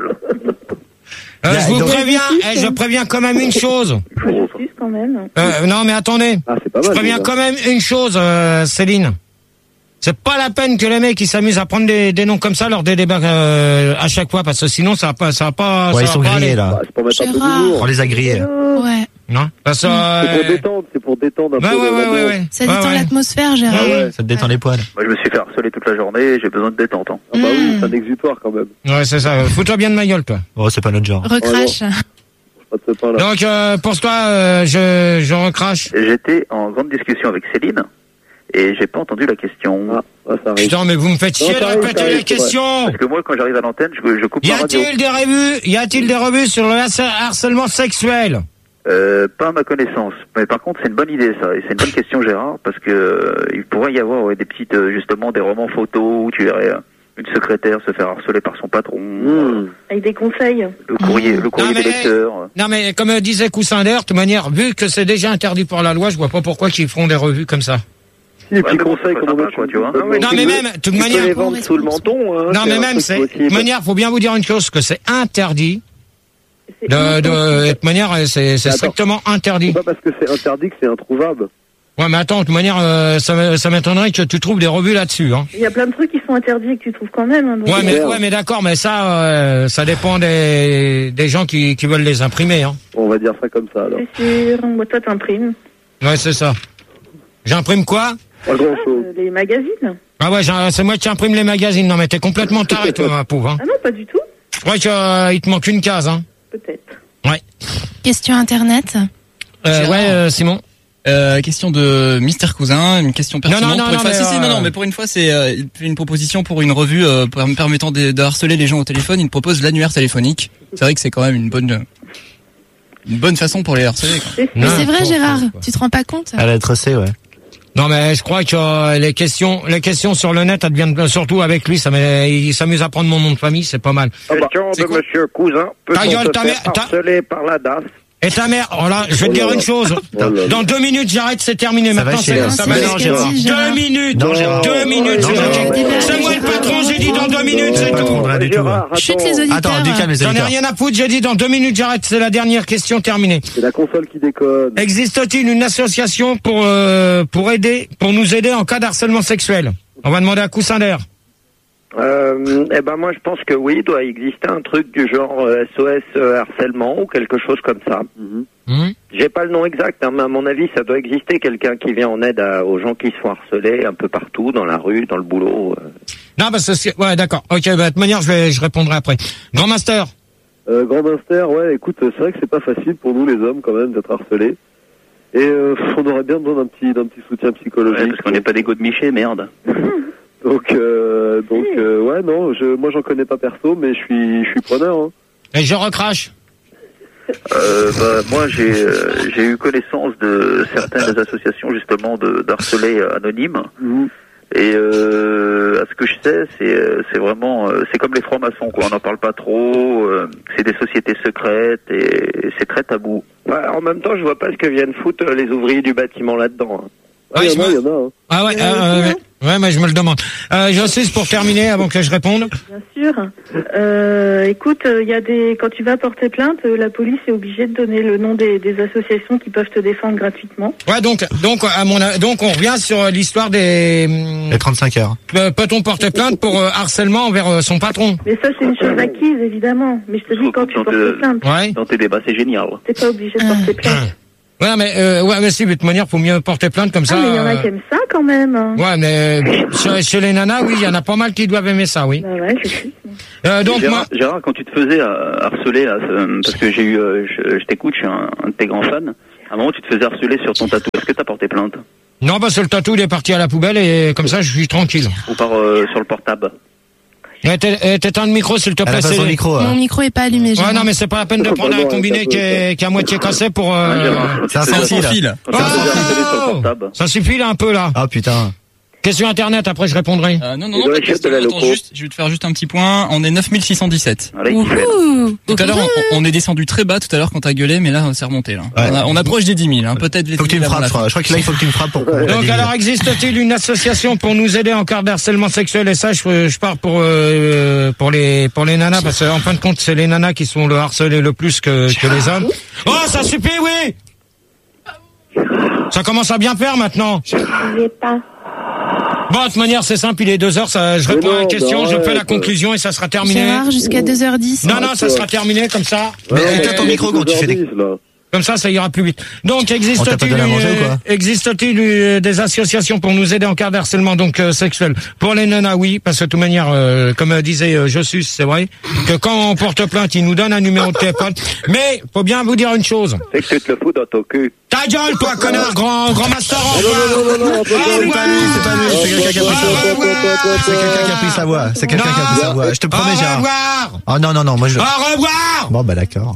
Euh, je vous donc- préviens, eh, je préviens quand même une chose. Je m'excuse quand même. Euh, non, mais attendez. Ah, c'est pas Je mal. préviens déjà. quand même une chose, euh, Céline. C'est pas la peine que les mecs ils s'amusent à prendre des, des noms comme ça lors des débats euh, à chaque fois, parce que sinon ça va pas, ça va pas. Ouais, ça ils va sont pas grillés aller. là. Bah, c'est pour mettre un peu Gérard. d'humour. On les a grillés. Ouais. Non, parce que. C'est pour euh, détendre, c'est pour détendre un Ouais, peu. ouais, la- ouais, la ouais, danse. ouais. Ça Ouais, détend ouais. l'atmosphère, Gérard. Ah ouais. Ça te détend les poils. Moi, je me suis fait harceler toute la journée, j'ai besoin de détente. Hein. Ah bah oui, Mm. c'est un exutoire quand même. Ouais, c'est ça. Fous-toi bien de ma gueule, toi. Oh, c'est pas notre genre. Recrache. Pas de ce pain là. Donc, euh, pour toi, euh, je, je recrache. J'étais en grande discussion avec Céline et j'ai pas entendu la question. Ah, ah, ça arrive. Putain, mais vous me faites Non, chier ça de arrive, ça répéter arrive, les c'est vrai. questions. Parce que moi, quand j'arrive à l'antenne, je, je coupe Y ma radio. a-t-il des revues, y a-t-il des revues sur le harcèlement sexuel? Euh, pas à ma connaissance. Mais par contre, c'est une bonne idée, ça. Et c'est une bonne question, Gérard, parce que euh, il pourrait y avoir ouais, des petites, euh, justement, des romans photos où tu verrais euh, une secrétaire se faire harceler par son patron, Mmh. Avec des conseils. le courrier, le courrier Non, des mais- lecteurs. Non, mais comme euh, disait Cousin d'air, de toute manière, vu que c'est déjà interdit par la loi, je vois pas pourquoi qu'ils feront des revues comme ça. Les Ouais, petits mais bon, conseils, c'est comment sympa, mettre quoi, une tu vois. petite Ah ouais, Non, bonne mais idée. même, de toute Tu peux manière. les vendre sous le menton, hein. Non, c'est mais un même, truc c'est, de possible. toute manière, faut bien vous dire une chose, que c'est interdit. C'est De, de, de toute manière, c'est, c'est Attends. strictement interdit. C'est pas parce que c'est interdit que c'est introuvable. Ouais, mais attends, de toute manière, euh, ça, ça m'étonnerait que tu trouves des revues là-dessus, hein. Il y a plein de trucs qui sont interdits et que tu trouves quand même. Hein, donc, Ouais, mais, Merde. ouais, mais d'accord, mais ça, euh, ça dépend des, des gens qui, qui veulent les imprimer, hein. On va dire ça comme ça, alors. C'est sûr. Moi, toi, t'imprimes. Ouais, c'est ça. J'imprime quoi? Pas grand chose. Euh, les magazines. Ah ouais, j'ai- c'est moi qui imprime les magazines. Non, mais t'es complètement taré, toi, ma pauvre, hein. Ah non, pas du tout. Je crois qu'il euh, te manque une case, hein. Peut-être. Ouais. Question Internet. Euh, Gérard. ouais, euh, Simon. Euh, question de Mister Cousin, une question pertinente. non, non, pour une non, fois. mais, Si, si, euh, non, non, mais pour une fois, c'est euh, il fait une proposition pour une revue euh, pour- permettant de, de harceler les gens au téléphone. Il propose l'annuaire téléphonique. C'est vrai que c'est quand même une bonne, une bonne façon pour les harceler. Quoi. C'est Mais Non, c'est vrai, faut- Gérard. faut- faut- Tu te rends pas compte? À la tracée, ouais. Non, mais je crois que euh, les questions, les questions sur le net, elles deviennent surtout avec lui. Ça, m'est- il s'amuse à prendre mon nom de famille, c'est pas mal. Question c'est de quoi Monsieur Cousin. Ta Peut-on gueule, se ta faire mère- ta- harceler par la D A S? Et ta mère, oh là, je vais te Oh dire là une là. chose. Oh là là. Dans deux minutes, j'arrête, c'est terminé. Ça va Maintenant, chier, c'est, là. ça C'est va ce aller. qu'elle dit, Gérard. Deux minutes. Non, Gérard. Deux minutes, Non, c'est Gérard. tout. Gérard. C'est moi le patron, j'ai dit dans deux minutes, c'est Pas tout. trop, du tout. Gérard, Chute les attends. auditeurs. Attends, du calme, les J'en ai auditeurs. rien à foutre, j'ai dit dans deux minutes, j'arrête, c'est la dernière question terminée. C'est la console qui déconne. Existe-t-il une association pour, euh, pour aider, pour nous aider en cas d'harcèlement sexuel? On va demander à Cousin d'air. Euh, eh ben moi je pense que oui, il doit exister un truc du genre euh, S O S euh, harcèlement ou quelque chose comme ça. Mhm. Hum J'ai pas le nom exact, hein, mais à mon avis ça doit exister quelqu'un qui vient en aide à- aux gens qui se font harceler un peu partout, dans la rue, dans le boulot. euh. Non, parce que c'est, ouais, d'accord. Ok, bah, de toute manière, je vais, je répondrai après. Grand Master. Euh, Grand Master, ouais, écoute, c'est vrai que c'est pas facile pour nous les hommes quand même d'être harcelés. Et euh, on aurait bien besoin d'un petit, d'un petit soutien psychologique. Ouais, parce qu'on n'est pas des go de Miché, merde. Donc, euh, donc, euh, ouais, non, je, moi j'en connais pas perso, mais je suis, je suis preneur. Hein. Et je recrache. Euh, bah, moi, j'ai euh, j'ai eu connaissance de certaines associations justement de d'harcelés anonymes. Mhm. Et euh, à ce que je sais, c'est euh, c'est vraiment euh, c'est comme les francs-maçons quoi. On n'en parle pas trop. Euh, c'est des sociétés secrètes et, et c'est très tabou. Ouais, en même temps, je vois pas ce que viennent foutre euh, les ouvriers du bâtiment là-dedans. hein. Ah, Ouais, il y en a, je il y en a. Hein. Ah ouais, euh, euh, ouais. Ouais, mais je me le demande. Euh, Jossis, pour terminer, avant que je réponde. Bien sûr. Euh, écoute, il y a des quand tu vas porter plainte, euh, la police est obligée de donner le nom des, des associations qui peuvent te défendre gratuitement. Ouais, donc, donc, à mon, a- donc, on revient sur l'histoire des. Les trente-cinq heures. Euh, Peut-on porter plainte pour euh, harcèlement envers euh, son patron? Mais ça, c'est une chose acquise, évidemment. Mais je te dis, quand tu Dans portes tes- plainte, Ouais. Dans tes débats, c'est génial. t'es pas obligé de porter plainte. Ouais, mais, euh, ouais, mais si, de toute manière, faut mieux porter plainte comme ça. Ah, mais il y en a euh, qui aiment ça, quand quand même. Ouais, mais chez, chez les nanas, oui, il y en a pas mal qui doivent aimer ça, oui. Bah ouais, je sais. Euh, donc Gérard, moi, Gérard, quand tu te faisais euh, harceler, là, euh, parce que j'ai eu, euh, je, je t'écoute, je suis un, un de tes grands fans. À un moment, tu te faisais harceler sur ton tatou. Est-ce que t'as porté plainte? non, parce que le tatou il est parti à la poubelle et comme ça je suis tranquille. Ou par euh, sur le portable? Eh, t'é- eh, T'éteins le micro s'il te Elle plaît. a pas c'est- son micro. Mon hein. micro est pas allumé. Ouais, Gérard. non, mais c'est pas la peine de prendre un combiné qui est, qui est à moitié cassé pour. Ah, Euh... Gérard, quand C'est un tu te faisais- sans fil. quand tu te faisais harceler sur le Oh portable. Ça suffit là un peu là. Ah putain. Question internet, après je répondrai. Euh, non, non, Et non, dans pas les de chiottes question. de la Attends, loco. juste, je vais te faire juste un petit point. On est neuf mille six cent dix-sept. Voilà, il kiffait. Ouhou. Tout à l'heure, on, on est descendu très bas tout à l'heure quand t'as gueulé, mais là, c'est remonté, là. Ouais. On, a- on approche des dix mille, hein. Peut-être les Faut que tu dix me mille avant frappes, la je crois. fin. Je crois que là, il faut que tu me frappes pour. Donc alors existe-t-il une association pour nous aider en cas de harcèlement sexuel? Et ça je, je pars pour euh, pour les pour les nanas parce qu'en fin de compte c'est les nanas qui sont le harcelé le plus que, que les hommes. Oh ça suffit oui. Ça commence à bien faire maintenant. Je sais pas. Bon, de toute manière, c'est simple, il est deux heures, ça, je Mais réponds à la non, question, bah je fais arrête. la conclusion et ça sera terminé. Gérard, jusqu'à deux heures dix. Non, non, ça sera terminé comme ça. Mais Euh, éteins ton micro quand tu fais des. deux heures dix, là. Comme ça, ça ira plus vite. Donc, On t'a pas existe-t-il donné à manger ou euh, quoi existe-t-il euh, des associations pour nous aider en cas de harcèlement donc euh, sexuel? Pour les nanas, oui, parce que de toute manière, euh, comme euh, disait euh, Jossus, c'est vrai que quand on porte plainte, ils nous donnent un numéro de téléphone. Mais faut bien vous dire une chose. C'est que tu te le fous dans ton cul. Ta gueule, toi, connard, grand, grand master. Au Non, non, non, non, non, revoir. attends, Au C'est revoir. pas lui, c'est pas lui, c'est quelqu'un qui a pris sa voix. Au revoir. C'est quelqu'un qui a pris sa voix. C'est quelqu'un qui a pris sa voix. Je te promets, Au Gérard. revoir. Oh non, non, non, moi je. Au revoir. Bon, bah d'accord.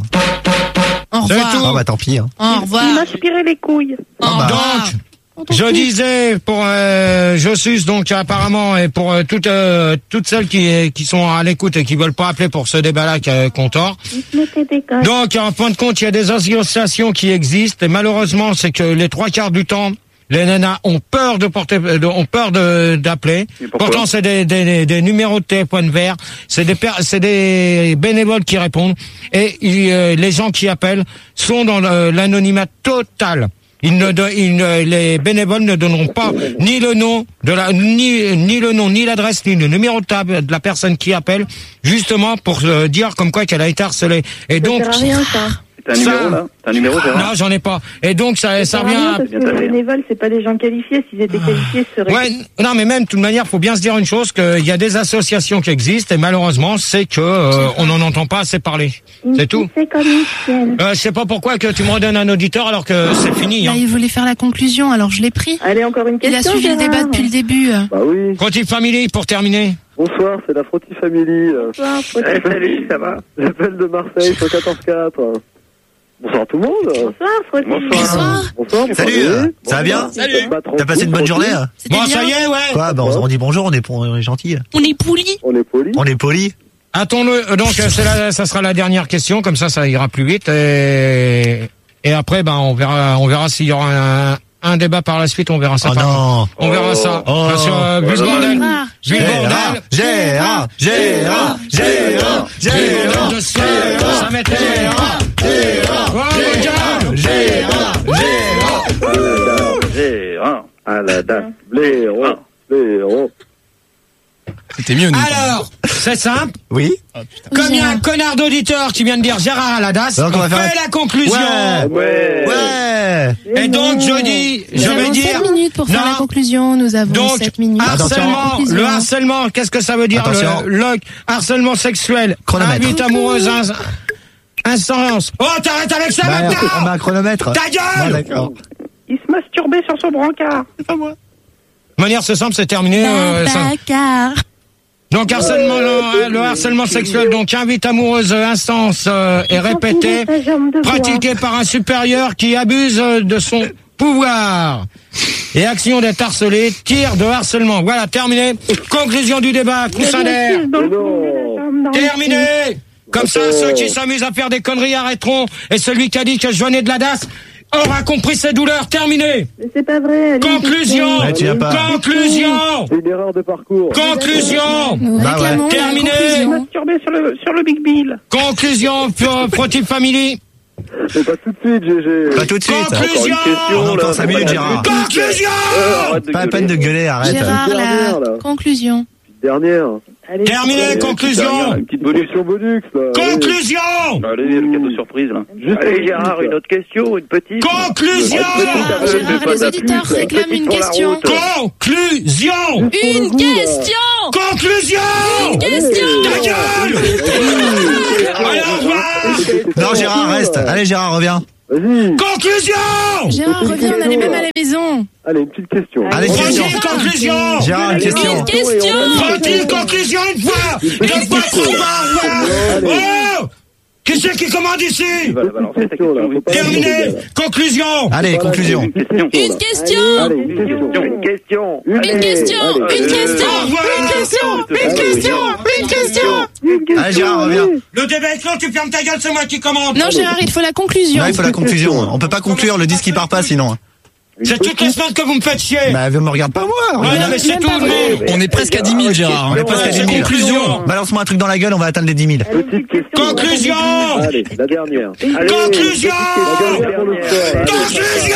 Au C'est revoir. tout. Oh bah tant pis. Hein. Au revoir. Il m'a aspiré les couilles. Au revoir. Donc, je disais pour euh, Jossus, donc apparemment, et pour euh, toutes euh, toutes celles qui qui sont à l'écoute et qui veulent pas appeler pour ce débat-là euh, qu'on tord. Il se mettait des gosses. Donc, en fin de compte, il y a des associations qui existent et malheureusement, c'est que les trois quarts du temps, les nanas ont peur de porter, de- ont peur de d'appeler. Et pourquoi Pourtant, c'est des, des, des numéros de téléphone verts, c'est des per- c'est des bénévoles qui répondent et ils, euh, les gens qui appellent sont dans le- l'anonymat total. Ils ne, don- ils ne- les bénévoles ne donneront pas ni le nom de la, ni, ni le nom, ni l'adresse, ni le numéro de, table de la personne qui appelle, justement pour euh, dire comme quoi qu'elle a été harcelée. Et Ça donc, sert à rien, ça. T'as un Ça- numéro, là? T'as un numéro, Gérard? non, j'en ai pas. Et donc, ça, ça sert à revient rien à... parce que Bien les taffé. bénévoles, c'est pas des gens qualifiés. S'ils étaient qualifiés, ce serait. Ouais, n- non, mais même, de toute manière, faut bien se dire une chose, qu'il y a des associations qui existent, et malheureusement, c'est que euh, on n'en entend pas assez parler. C'est tout. C'est comme une chienne. Euh, je sais pas pourquoi que tu me redonnes un auditeur alors que c'est fini. Là, Hein. il voulait faire la conclusion, alors je l'ai pris. Allez, encore une Il a question. suivi le Gérard. débat depuis le début. Bah oui. Frottis Family, pour terminer. Bonsoir, c'est la Frottis Family. euh, Bonsoir, faut- Eh, salut, ça va? J'appelle de Marseille, sur quatorze quatre. Bonsoir tout le monde. Bonsoir, Frottis. Bonsoir. Bonsoir, vous Salut, parlez euh, Bon, ça va bien bon, Salut. vous battre en T'as passé couple, une bonne tranquille. journée hein C'était Bon, bien. ça y est, ouais. Quoi Bah on, on dit bonjour, on est, on est gentil. On est poli. On est poli. On est poli. Attends-le. euh, Donc, euh, c'est la, ça sera la dernière question, comme ça, ça ira plus vite. Et, et après, ben, on verra, on verra s'il y aura un, un débat par la suite. On verra ça. Oh par- non. On verra ça. Oh. Parce que, euh, vu ce bordel, Gérard. vu le Gérard, bordel, Gérard, Gérard, Gérard, Gérard, de ça, ça m'était. Oh, mon Dieu. Gérard, Gérard. Gérard. À la date. Blaireau. Ah. Blaireau. C'était mieux, nous. Alors, c'est simple. Oui. Oh, putain. Comme il y a un Gérard. connard d'auditeur qui vient de dire Gérard Aladas, Donc, on va on faire fait la- la conclusion. Ouais. Ouais. Ouais. Et donc, je dis, je Nous vais avons dire. sept minutes pour faire Non. la conclusion. Nous avons Donc, sept minutes. harcèlement, Conclusion. le harcèlement, qu'est-ce que ça veut dire? Attention. Le, le harcèlement sexuel, Chronomètre. invite amoureuse, ins- instance. Oh, t'arrêtes avec ça Bah, on met maintenant! un chronomètre. Ta gueule! Ouais, d'accord. Il se masturbait sur son brancard. De manière, c'est simple, c'est terminé. euh, ça- Babacar. Donc, harcèlement, le, le harcèlement sexuel, donc invite amoureuse, instance, euh, est répété, Sa jambe de bois. pratiqué par un supérieur qui abuse euh, de son pouvoir. Et action d'être harcelé, tir de harcèlement. Voilà, terminé. Conclusion du débat, coussin d'air. Dans le Mais non. cul, la jambe dans le cul. Terminé. Comme ça, Attends. ceux qui s'amusent à faire des conneries arrêteront. Et celui qui a dit que je venais de la D A S aura compris ses douleurs. Terminé. Mais c'est pas vrai. allez, Conclusion. Ouais, tu viens pas. Conclusion. C'est une erreur de parcours. Conclusion. Nous Bah ouais. réclamons la Terminé. conclusion. masturbé sur le, sur le Big Bill. Conclusion. Fro- Frottis Family. Mais pas tout de suite, G G. Pas tout de suite. Conclusion. On a encore cinq minutes, Gérard. Conclusion. Euh, arrête de Pas la gueuler. peine de gueuler, arrête. Gérard, Dernière, la là. conclusion. Dernière. Allez, Terminé, Allez, conclusion. Une petite bonus bonus, là. Conclusion. Allez, le cadeau surprise, là. Juste Allez, Gérard, une autre question, une petite. Conclusion. Gérard, Gérard, les auditeurs réclament une question. Conclusion. Une question. Conclusion. Une question. Ta gueule. Allez, au revoir. Non, Gérard, reste. Allez, Gérard, reviens. Vas-y. Conclusion. Gérard, reviens, on allait même à la maison. Allez, une petite question. Allez, question. Vas-y, conclusion. Gérard, une question. Une question. Faut-il conclusion une fois. Deux fois, trois fois. Oh. Qui c'est qui commande ici? Voilà, balancer ta question, oui. Terminé. Conclusion. Allez, conclusion. Une question. Allez, une question. Une question. Une question. Une question. Au revoir. Une question. Une question. Une question. Allez, Gérard, reviens. Le débat est clos, tu fermes ta gueule, c'est moi qui commande. Non, Gérard, il faut la conclusion. Non, il faut la conclusion. On peut pas conclure, le disque il part pas sinon. C'est toutes les semaines que vous me faites chier. Bah, me regarde pas moi. Ouais, non, mais c'est Même tout pas le monde. On est presque à dix mille, Gérard. On est presque à dix mille. Conclusion. Balance-moi un truc dans la gueule, on va atteindre les dix mille. Petite question. Conclusion. Allez, la dernière. Conclusion. La dernière pour le fun. Conclusion.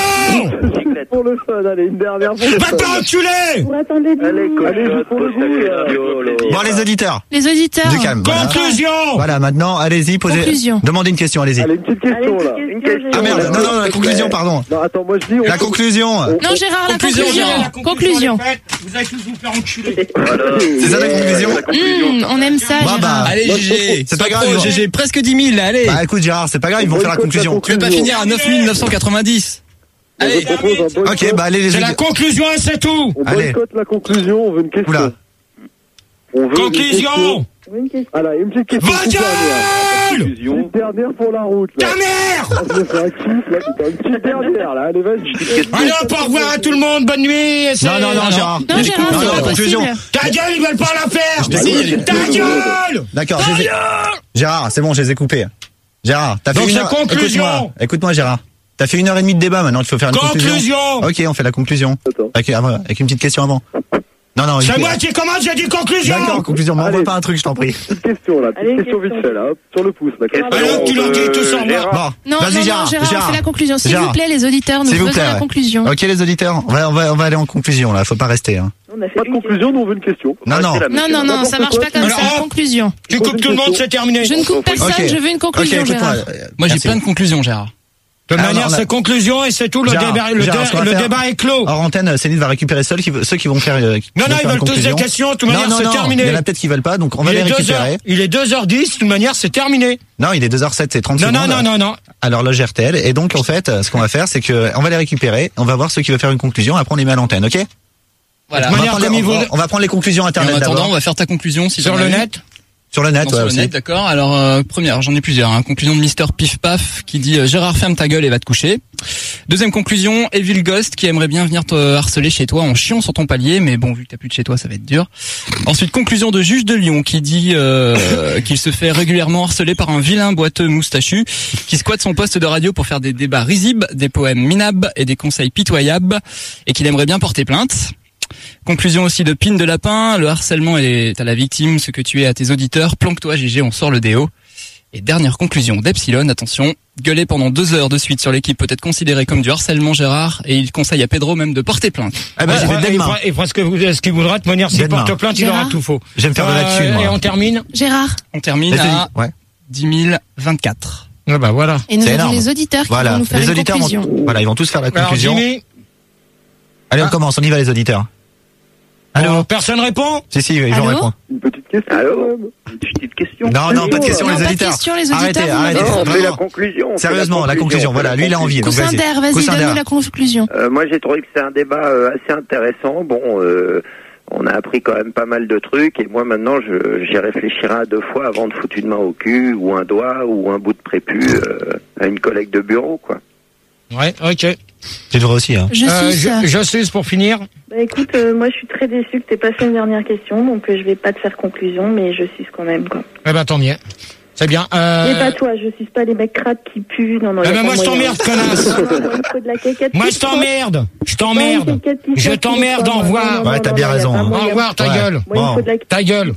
Pour le fun, allez, une dernière pour le Va fun. t'enculer. Pour attendre les dix Allez, minutes. Allez, juste pour le goût, là. Bon, les auditeurs. Les auditeurs. Du calme. Voilà. Conclusion. Voilà, maintenant, allez-y, posez. Conclusion. Demandez une question, allez-y. Allez, une petite question, là. Allez, Une question. Ah merde, non, non, la conclusion, pardon. Non, attends, moi je dis. on La peut- conclusion. Non, Gérard, la Conclusion, conclusion. Gérard. Conclusion. est faite. Vous allez tous vous faire enculer. C'est ça la conclusion? Mmh, on aime ça, Bah, bah. Gérard. Allez, G G. C'est pas grave, Pro, ils vont- G G, presque dix mille, là, allez. Bah écoute Gérard, c'est pas grave, ils vont faire la conclusion. Tu veux pas finir à neuf mille neuf cent quatre-vingt-dix? Allez. Je propose un boycott. Ok, bah allez les C'est la auditeurs. conclusion et c'est tout. On Allez. boycotte la conclusion, on veut une question. Oula. On veut une Conclusion. question. Une question. Voilà, une petite question. Va Une dernière. gueule. Une dernière pour la route, là. Ta mère. Ah, je me fais un kiff, là, putain. Une petite dernière, là. Allez, vas-y. Allez hop, au revoir à tout le monde, bonne nuit. et c'est- Non, non, non, Gérard. Non, Gérard, Non, c'est non, pas conclusion. possible. Ta gueule, ils veulent pas la faire. t'ai- Ta gueule. D'accord, je les ai- Gérard, c'est bon, je les ai coupés. Gérard, t'as fait Donc une c'est heure. conclusion. Écoute-moi, écoute-moi Gérard. T'as fait une heure et demie de débat, maintenant il faut faire une conclusion. Conclusion. Ok, on fait la conclusion. Attends. Avec, avec une petite question avant. Non, non, C'est une- moi qui commande, j'ai dit conclusion. D'accord, conclusion, mais Allez. envoie pas un truc, je t'en prie. Petite question, là. Petite Allez, question vite question. fait, là. Hop, sur le pouce, là. Alors tu leur dis tout sans moi. Bon, Non, vas-y non, Gérard, non, Gérard, on Gérard. fait la conclusion. S'il Gérard. vous plaît, les auditeurs, nous S'il vous faisons plaît, la ouais. conclusion. Ok les auditeurs, on va, on va, on va aller en conclusion là, faut pas rester. Hein. On a fait Pas de une conclusion, nous on veut une question. Non, non. Non, non, non, ça marche pas comme Alors, ça. hop. Conclusion. Tu coupes tout le monde, c'est terminé. Je ne coupe personne, Ok. je veux une Ok, conclusion, écoute-moi. Gérard. euh, Moi, j'ai merci. plein de conclusions, Gérard. De toute Alors, manière, on a- c'est conclusion et c'est tout. Le, Gérard, débat, le, Gérard, dé- ce qu'on va le faire- débat est clos. Hors antenne, Céline va récupérer seul, qui, veut- ceux qui vont faire. euh, qui Non, vont non, ils faire une veulent tous des conclusion. questions. De toute Non, manière, non, c'est non, terminé. Il y en a peut-être qui veulent pas, donc on va Il les est deux récupérer. heures, il est deux heures dix, de toute manière, c'est terminé. Non, il est deux heures sept, c'est trente Non, secondes. non, non, non, non. Alors là, j'ai R T L. Et donc, en fait, ce qu'on va faire, c'est que on va les récupérer, on va voir ceux qui veulent faire une conclusion, après on les met à l'antenne, ok? Voilà. On va, manière, prendre comme les, il on, va, vaut- on va prendre les conclusions Et en internet attendant, on d'abord. va faire ta conclusion si Sur t'en le as une. net. Sur le net, Non, ouais, sur le aussi. net, d'accord. Alors, euh, première, j'en ai plusieurs. Hein. Conclusion de Mister Pif Paf qui dit euh, Gérard, ferme ta gueule et va te coucher. Deuxième conclusion, Evil Ghost qui aimerait bien venir te harceler chez toi en chiant sur ton palier, mais bon, vu que t'as plus de chez toi, ça va être dur. Ensuite, conclusion de Juge de Lyon qui dit euh, qu'il se fait régulièrement harceler par un vilain boiteux moustachu qui squatte son poste de radio pour faire des débats risibles, des poèmes minables et des conseils pitoyables, et qu'il aimerait bien porter plainte. Conclusion aussi de Pine de Lapin, le harcèlement est à la victime, ce que tu es à tes auditeurs, planque-toi G G, on sort le déo. Et dernière conclusion d'Epsilon, attention, gueuler pendant deux heures de suite sur l'équipe peut être considéré comme du harcèlement Gérard, et il conseille à Pedro même de porter plainte. Eh ben, Ouais, j'y vais ouais, dès il demain. fera- il fera ce que vous- ce qu'il voudra. De toute manière, s'il Dès demain. porte plainte, il Gérard. aura tout faux. Je vais me faire de la thune, Euh, moi. Et on termine. Gérard. On termine Vas-y, à ouais. dix mille vingt-quatre. Ah bah voilà. Et nous C'est avons énorme. les auditeurs qui Voilà, vont nous faire les une auditeurs conclusion. vont, voilà, ils vont tous faire la Alors conclusion. Jimmy, Allez, on Ah. commence, on y va les auditeurs. Allô? oh, personne répond. Si, si, ils Allô vont répondre. Une petite question. Allô quand même. Une petite question. Non, non, pas de question, Non, les pas de auditeurs. question, les auditeurs, Arrêtez, vous arrêtez. m'avez- Non, on fait Vraiment. la conclusion. on fait Sérieusement, la conclusion, on fait voilà, la lui il a envie. donc Coussin vas-y. d'air, vas-y, Coussin donne-nous d'air. la conclusion. Euh, moi, j'ai trouvé que c'est un débat euh, assez intéressant. Bon, euh, on a appris quand même pas mal de trucs, et moi maintenant, je, j'y réfléchirai à deux fois avant de foutre une main au cul, ou un doigt, ou un bout de prépu euh, à une collègue de bureau, quoi. Ouais, ok. Tu devrais aussi, hein. Je Euh, suis je, ça. je suis pour finir. Bah écoute, euh, moi je suis très déçue que t'aies pas fait une dernière question, donc euh, je vais pas te faire conclusion, mais je suis quand même quoi. Eh ben tant mieux. C'est bien. Euh... Mais pas toi, je suis pas les mecs crades qui puent. Non, non, Eh y a ben pas moi je moyen. t'emmerde, connasse. Non, non, il faut de la caquette Moi qui je sort. t'emmerde. Je Non, t'emmerde. une caquette qui Je sort, t'emmerde, qui au sort. revoir. Non, non, Ouais, non, t'as non, bien y a raison, pas hein. Au moyen. revoir, ta Ouais. gueule. Moi, il me Bon. faut de la Ta gueule.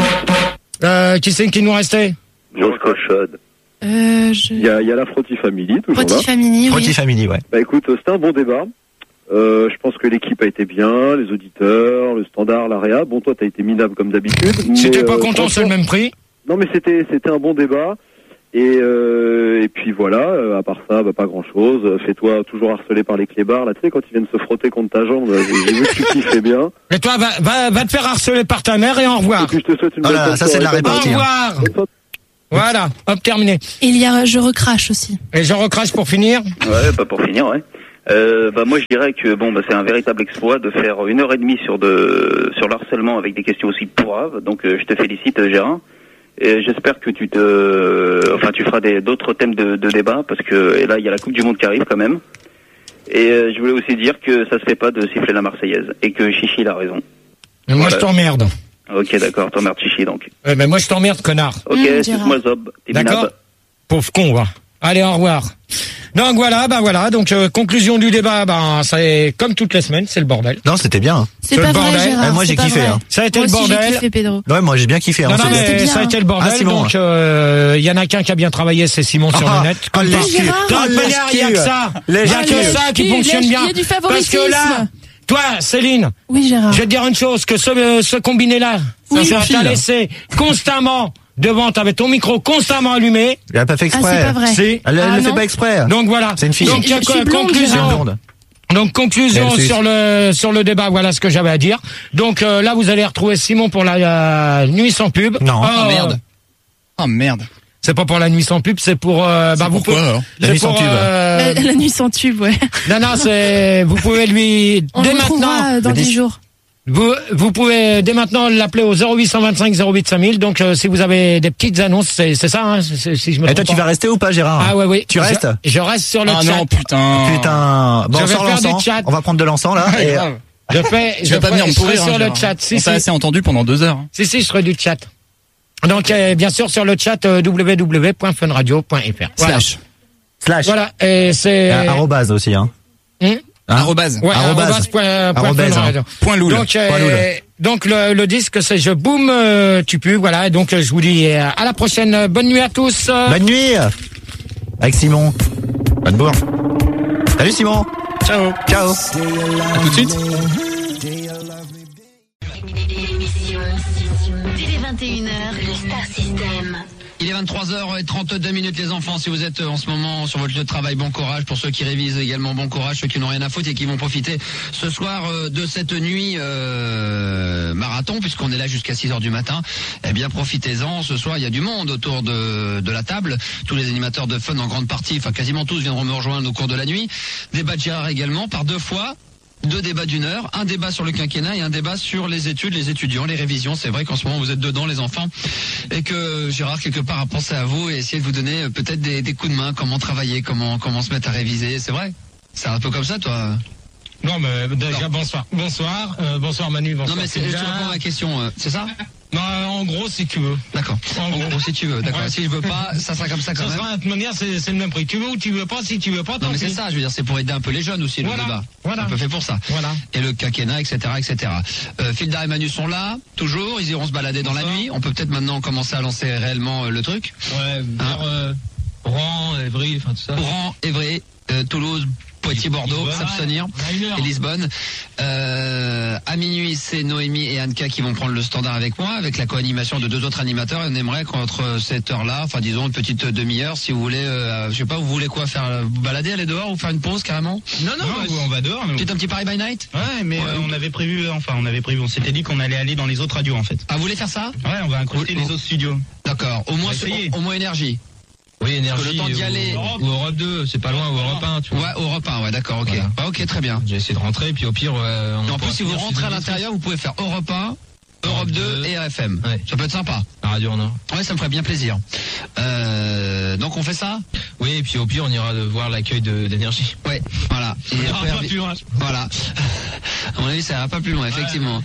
Euh, qui c'est qui nous restait? Grosse cochonne. Euh, je... Il y a, il y a la Frotty Family, toujours Petit là. Family, Frotty oui. Family, ouais. Bah écoute, c'était un bon débat. Euh, je pense que l'équipe a été bien, les auditeurs, le standard, l'A R E A. Bon, toi, t'as été minable comme d'habitude. Si t'es pas euh, content, c'est le même prix. Non, mais c'était c'était un bon débat. Et euh, et puis voilà. euh, À part ça, bah, pas grand chose. Fais-toi toujours harceler par les clébards. Là, tu sais, quand ils viennent se frotter contre ta jambe, là, j'ai vu que tu kiffais bien. Et toi, va, va, va te faire harceler par ta mère et au revoir. Et puis je te souhaite une Voilà, bonne ça, c'est de la soirée. répartie. Au revoir. Voilà, hop, terminé. Et il y a Je recrache aussi. Et je recrache pour finir. Ouais, bah pour finir, ouais. Euh, bah moi je dirais que bon bah c'est un véritable exploit de faire une heure et demie sur de sur le harcèlement avec des questions aussi pourraves. Donc euh, je te félicite Gérard. Et j'espère que tu te enfin tu feras des d'autres thèmes de, de débat parce que et là il y a la Coupe du Monde qui arrive quand même. Et euh, je voulais aussi dire que ça se fait pas de siffler la Marseillaise et que Chichi il a raison. Mais moi, Voilà. je t'emmerde. Ok d'accord, t'emmerdes Chichi donc. Ouais, mais moi, je t'emmerde, connard. Ok, Mmh, c'est moi Zob. T'es D'accord. minable. Pauvre con, va. Allez, au revoir. Donc voilà, bah voilà. Donc euh, conclusion du débat, bah c'est comme toutes les semaines, c'est le bordel. Non, c'était bien. C'est C'est pas le vrai, bordel. Gérard. Eh, moi, c'est j'ai pas kiffé, vrai. hein. Ça a été Moi le aussi, bordel. j'ai kiffé, Pedro. Ouais, moi j'ai bien kiffé. Non, hein, non, c'est- mais c'était bien. ça a été le bordel. Ah, Simon. Donc, il euh, y en a qu'un qui a bien travaillé, c'est Simon sur Ah, le net. ah, Comme les par- skis. De toute Ah, les manière, il y a que skis. ça. Les Il y a que skis. ça qui Il y a- fonctionne il y a bien. du Parce favoritisme. que là, toi, Céline, Oui, Gérard. je vais te dire une chose, que ce, euh, ce combiné-là, Oui. ça file. t'a laissé constamment devant, t'avais ton micro constamment allumé. Elle a pas fait Ah, exprès. c'est pas vrai. Si. Elle, elle Ah, le fait non. pas exprès. Donc voilà. C'est une fille. Donc, Je- je suis blonde, conclusion. Gérard. Blonde. Donc conclusion Elle suce. sur le sur le débat, voilà ce que j'avais à dire. Donc euh, là vous allez retrouver Simon pour la, la nuit sans pub. Non. Oh, Ah merde. Ah merde. C'est pas pour la nuit sans pub, c'est pour euh, bah vous pourquoi, pouvez- alors La c'est nuit sans pour, tube. euh, La, la nuit sans tube, ouais. non non, c'est vous pouvez lui On dès le retrouvera maintenant euh, dans le dix dix. jours. vous vous pouvez dès maintenant l'appeler au zéro huit cent vingt-cinq zéro huit cinq mille. Donc euh, si vous avez des petites annonces, c'est c'est ça hein, c'est- c'est- si je me Et toi, trompe tu pas. vas rester ou pas, Gérard? Ah ouais oui. Tu Je- restes? Je reste sur le Ah chat. non, putain. Putain. Bon, Je on vais sort faire du l'encens. chat. On va prendre de l'encens, là. Ouais, et- grave. Je fais Tu je vas pas ferai- venir me je serai pourrir, sur hein, le Gérard. chat. Si On t'a si. assez entendu pendant deux heures. Si, si, je serai du chat. Donc, euh, bien sûr, sur le chat, euh, w w w point fun radio point f r. Voilà. Slash. Slash. Voilà, et c'est... Euh, Arrobase aussi, hein. Hum Hein Arrobase. Ouais, Arrobase. arrobase point- point Arrobase, fun hein. radio. Point loul. Donc, euh, Point loul. donc le, le disque, c'est Je boum, euh, tu pues, voilà. Et donc, euh, je vous dis euh, à la prochaine. Euh, Bonne nuit à tous. Euh, Bonne nuit. Avec Simon. Bonne bourre. Salut, Simon. Ciao. Ciao. À tout de suite. L'émission dès les vingt et une heures, le Star System. Il est vingt-trois heures trente-deux minutes les enfants, si vous êtes en ce moment sur votre lieu de travail, bon courage. Pour ceux qui révisent également, bon courage. Ceux qui n'ont rien à foutre et qui vont profiter ce soir euh, de cette nuit euh, marathon, puisqu'on est là jusqu'à six heures du matin. Eh bien profitez-en, ce soir il y a du monde autour de, de la table. Tous les animateurs de Fun en grande partie, enfin quasiment tous viendront me rejoindre au cours de la nuit. Débat de Gérard également, par deux fois. Deux débats d'une heure, un débat sur le quinquennat et un débat sur les études, les étudiants, les révisions. C'est vrai qu'en ce moment vous êtes dedans les enfants et que Gérard quelque part a pensé à vous et essayé de vous donner euh, peut-être des, des coups de main, comment travailler, comment comment se mettre à réviser. C'est vrai. C'est un peu comme ça toi. Non, mais déjà, bonsoir. Bonsoir. Euh, bonsoir, Manu. Bonsoir. Non mais c'est, je te réponds à la question, euh, c'est ça? Non, en gros, si tu veux. D'accord. En En gros. gros, si tu veux, d'accord. Ouais. Si je veux pas, ça sera comme ça quand Ça même. sera, de toute manière, c'est c'est le même prix. Tu veux ou tu veux pas, si tu veux pas, Non tant mais c'est pis. ça, je veux dire, c'est pour aider un peu les jeunes aussi le Voilà. débat. Voilà. C'est un peu fait pour ça. Voilà. Et le quinquennat, et cetera, et cetera. Euh, Fildar et Manu sont là, toujours. Ils iront se balader dans la Bonsoir. nuit. On peut peut-être maintenant commencer à lancer réellement euh, le truc. Ouais, vers euh, Rouen, Évry, enfin tout ça. Rouen, Évry, euh, Toulouse, Poitiers, Bordeaux, Lisbonne. s'abstenir. À une heure. Et Lisbonne. Euh, à minuit, c'est Noémie et Anka qui vont prendre le standard avec moi, avec la co-animation de deux autres animateurs. Et on aimerait qu'entre cette heure-là, enfin disons une petite demi-heure, si vous voulez, euh, je sais pas, vous voulez quoi faire, euh, vous balader, aller dehors ou faire une pause carrément? Non, non, bah, on va dehors. Mais... Peut-être un petit Paris by Night? Ouais, mais euh, on avait prévu, enfin, on avait prévu, on s'était dit qu'on allait aller dans les autres radios en fait. Ah, vous voulez faire ça? Ouais, on va incruster Oui, les oui. autres studios. D'accord. Au moins, va essayer. au, au moins énergie. Oui, Parce que le temps d'y aller. Ou Europe deux, c'est pas loin, ou Europe un, tu vois. Ouais, Europe un, ouais, d'accord, ok. Voilà. Bah, ok, très bien. J'ai essayé de rentrer, puis au pire, euh, on Et en pourra plus, si vous finir rentrez à sur l'intérieur, vous pouvez faire Europe un, Europe deux et R F M. Ouais. Ça peut être sympa. la radio en or. Ouais, ça me ferait bien plaisir. Euh, donc on fait ça? Oui, et puis au pire, on ira de voir l'accueil de- d'énergie. Ouais, voilà. Et On ira après, pas plus loin. Voilà. À mon avis, ça ira pas plus loin, effectivement.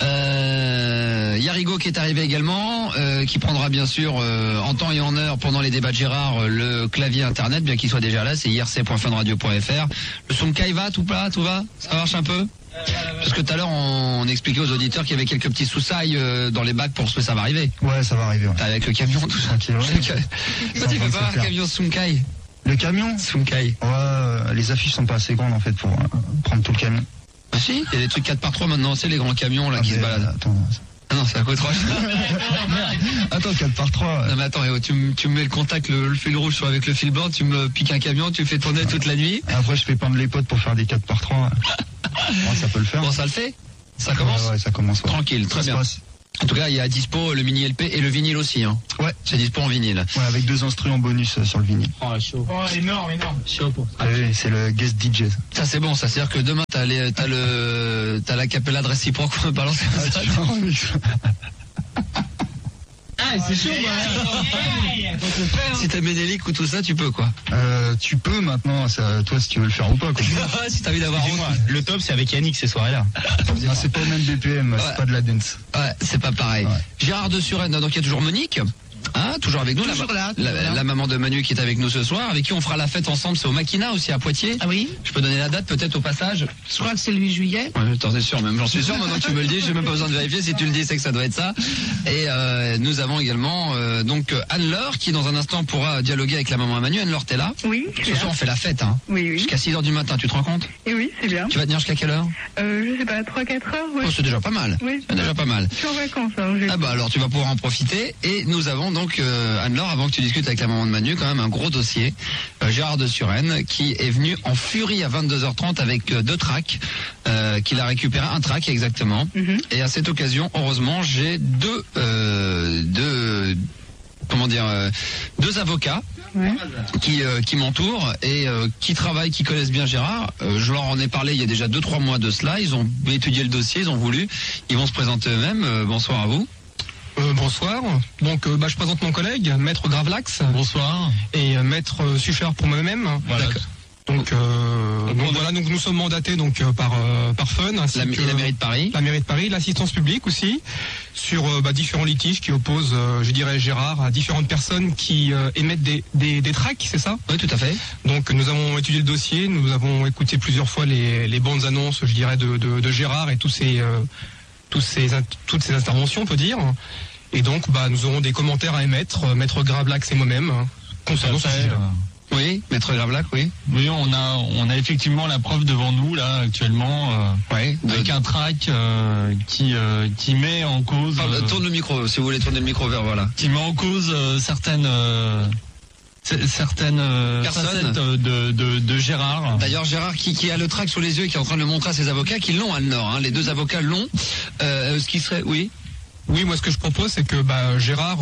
Euh, Yarigo qui est arrivé également, euh, qui prendra bien sûr euh, en temps et en heure pendant les débats de Gérard euh, le clavier internet, bien qu'il soit déjà là, c'est i r c point fun radio point f r. Le son Kai va, tout plat, tout va? Ça marche un peu? Parce que tout à l'heure, on expliquait aux auditeurs qu'il y avait quelques petits sous-sailles euh, dans les bacs pour ce que ça va arriver. Ouais, ça va arriver. Ouais. Avec le camion, tout ça. Ok, ouais. Toi, tu fais pas un camion Sunkai? Le camion Sunkai. Ouais, les affiches sont pas assez grandes en fait pour euh, prendre tout le camion. Ah si, il y a des trucs quatre par trois maintenant, c'est les grands camions là ah qui mais, se baladent. Attends. Ah non, c'est à côté trois. Attends, quatre par trois. Non mais attends, tu, me, tu me mets le contact, le, le fil rouge avec le fil blanc, tu me piques un camion, tu fais tourner toute la nuit. Et après, je fais peindre les potes pour faire des quatre par trois. Ouais, ça peut le faire. Bon, ça le fait. Ça commence. Ouais, ouais, ça commence. Ouais. Tranquille, très ça bien. En tout cas, il y a à dispo le mini L P et le vinyle aussi. Hein. Ouais. C'est dispo en vinyle. Ouais, avec deux instruments bonus euh, sur le vinyle. Oh, chaud. Oh, énorme, énorme. Chaud pour ça. Ah oui, c'est le guest D J. Ça, c'est bon, ça. C'est-à-dire que demain, t'as les, t'as le, t'as la capella de réciproque pour me balancer ah, ça. Ah, c'est chaud, Si t'as Ménélique ou tout ça, tu peux, quoi. Euh, tu peux maintenant, ça, toi, si tu veux le faire ou pas, quoi. Si t'as envie d'avoir le top, c'est avec Yannick ces soirées-là. Ah, c'est pas au même B P M, ouais. C'est pas de la dance. Ouais, c'est pas pareil. Ouais. Gérard de Suresnes, donc il y a toujours Monique. Hein, toujours avec nous, toujours la, là, la, toujours là. la maman de Manu qui est avec nous ce soir, avec qui on fera la fête ensemble, c'est au Maquina aussi à Poitiers. Ah oui. Je peux donner la date peut-être au passage. Je crois que c'est le huit juillet. Ouais, t'en es sûr, même j'en suis sûr, maintenant que tu me le dis, j'ai même pas besoin de vérifier, si tu le dis c'est que ça doit être ça. Et euh, nous avons également euh, donc Anne-Laure qui dans un instant pourra dialoguer avec la maman de Manu. Anne-Laure, t'es là? Oui. Ce soir on fait la fête, hein. Oui, oui. Jusqu'à six heures du matin, tu te rends compte? Et oui, c'est bien. Tu vas tenir jusqu'à quelle heure? Euh, je sais pas, trois quatre heures, ouais. Oh, c'est déjà pas mal. Oui. C'est déjà pas mal. Je suis en vacances, alors j'ai... Ah bah alors tu vas pouvoir en profiter. Et nous avons donc euh, Anne-Laure, avant que tu discutes avec la maman de Manu, quand même un gros dossier. Euh, Gérard de Suresnes qui est venu en furie à vingt-deux heures trente avec euh, deux tracks, euh, qu'il a récupéré un track exactement. Mm-hmm. Et à cette occasion, heureusement, j'ai deux, euh, deux, comment dire, euh, deux avocats. Ouais. qui euh, qui m'entourent et euh, qui travaillent, qui connaissent bien Gérard. Euh, je leur en ai parlé il y a déjà deux trois mois de cela. Ils ont étudié le dossier, ils ont voulu. Ils vont se présenter eux-mêmes. Euh, bonsoir à vous. Euh, bonsoir. Donc, euh, bah, je présente mon collègue, Maître Gravelax. Bonsoir. Et euh, Maître euh, Sucher pour moi-même. Voilà. Donc, euh, donc voilà, donc nous sommes mandatés donc euh, par euh, par Fun, ainsi La, que la mairie de Paris. la mairie de Paris, l'assistance publique aussi, sur euh, bah, différents litiges qui opposent, euh, je dirais, Gérard à différentes personnes qui euh, émettent des des, des tracts, c'est ça? Oui, tout à fait. Donc nous avons étudié le dossier, nous avons écouté plusieurs fois les les bandes annonces, je dirais, de de, de Gérard et tous ces euh, tous ces toutes ces interventions, on peut dire. Et donc, bah, nous aurons des commentaires à émettre, euh, Maître Gravelax et moi-même, hein, concernant ce sujet-là. Oui, Maître Gravelax, oui. Oui, on a on a effectivement la preuve devant nous là actuellement, euh, ouais, de... avec un track euh, qui euh, qui met en cause. Pardon, euh, tourne le micro, si vous voulez tourner le micro vers voilà. Qui met en cause euh, certaines. Euh, certaines euh, facettes de, de, de Gérard. D'ailleurs, Gérard qui, qui a le track sous les yeux et qui est en train de le montrer à ses avocats, qui l'ont à le Nord. Hein. Les deux avocats l'ont. Euh, ce qui serait, oui. Oui, moi ce que je propose, c'est que bah, Gérard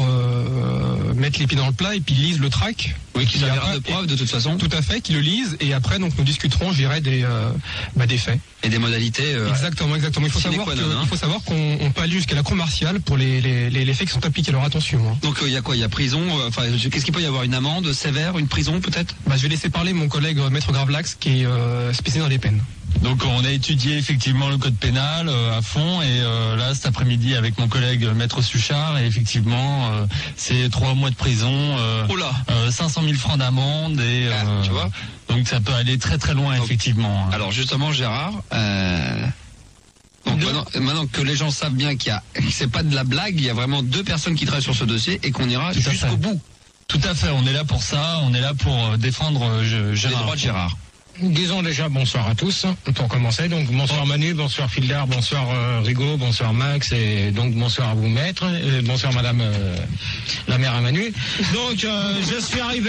euh, mette les pieds dans le plat et puis lise le track. Oui, qu'il servira après, de preuve de toute façon. Tout à fait, qu'il le lise et après donc nous discuterons, je dirais, des euh, bah, des faits et des modalités. Euh, exactement, exactement. Il faut savoir que, hein. il faut savoir qu'on on peut aller jusqu'à la cour martiale pour les les, les, les faits qui sont appliqués. Alors attention. Hein. Donc il euh, y a quoi? Il y a prison. Enfin, euh, qu'est-ce qu'il peut y avoir? Une amende sévère, une prison peut-être? Bah, je vais laisser parler mon collègue euh, Maître Gravelax qui est euh, spécialisé dans les peines. Donc on a étudié effectivement le code pénal euh, à fond et euh, là cet après-midi avec mon collègue Maître Suchard et effectivement euh, c'est trois mois de prison, euh, oh là. euh, cinq cent mille francs d'amende et ah, euh, tu vois. Donc ça peut aller très très loin. Donc, effectivement. Alors justement Gérard, euh, donc maintenant, maintenant que les gens savent bien qu'il y a, que c'est pas de la blague, il y a vraiment deux personnes qui travaillent sur ce dossier et qu'on ira jusqu'au bout. Tout à fait, on est là pour ça, on est là pour défendre euh, Gérard. Les droits de Gérard. Disons déjà bonsoir à tous, pour commencer. Donc bonsoir Manu, bonsoir Fildar, bonsoir euh, Rigaud, bonsoir Max, et donc bonsoir à vous maîtres, et bonsoir Madame euh, la mère à Manu. Donc euh, je suis arrivé,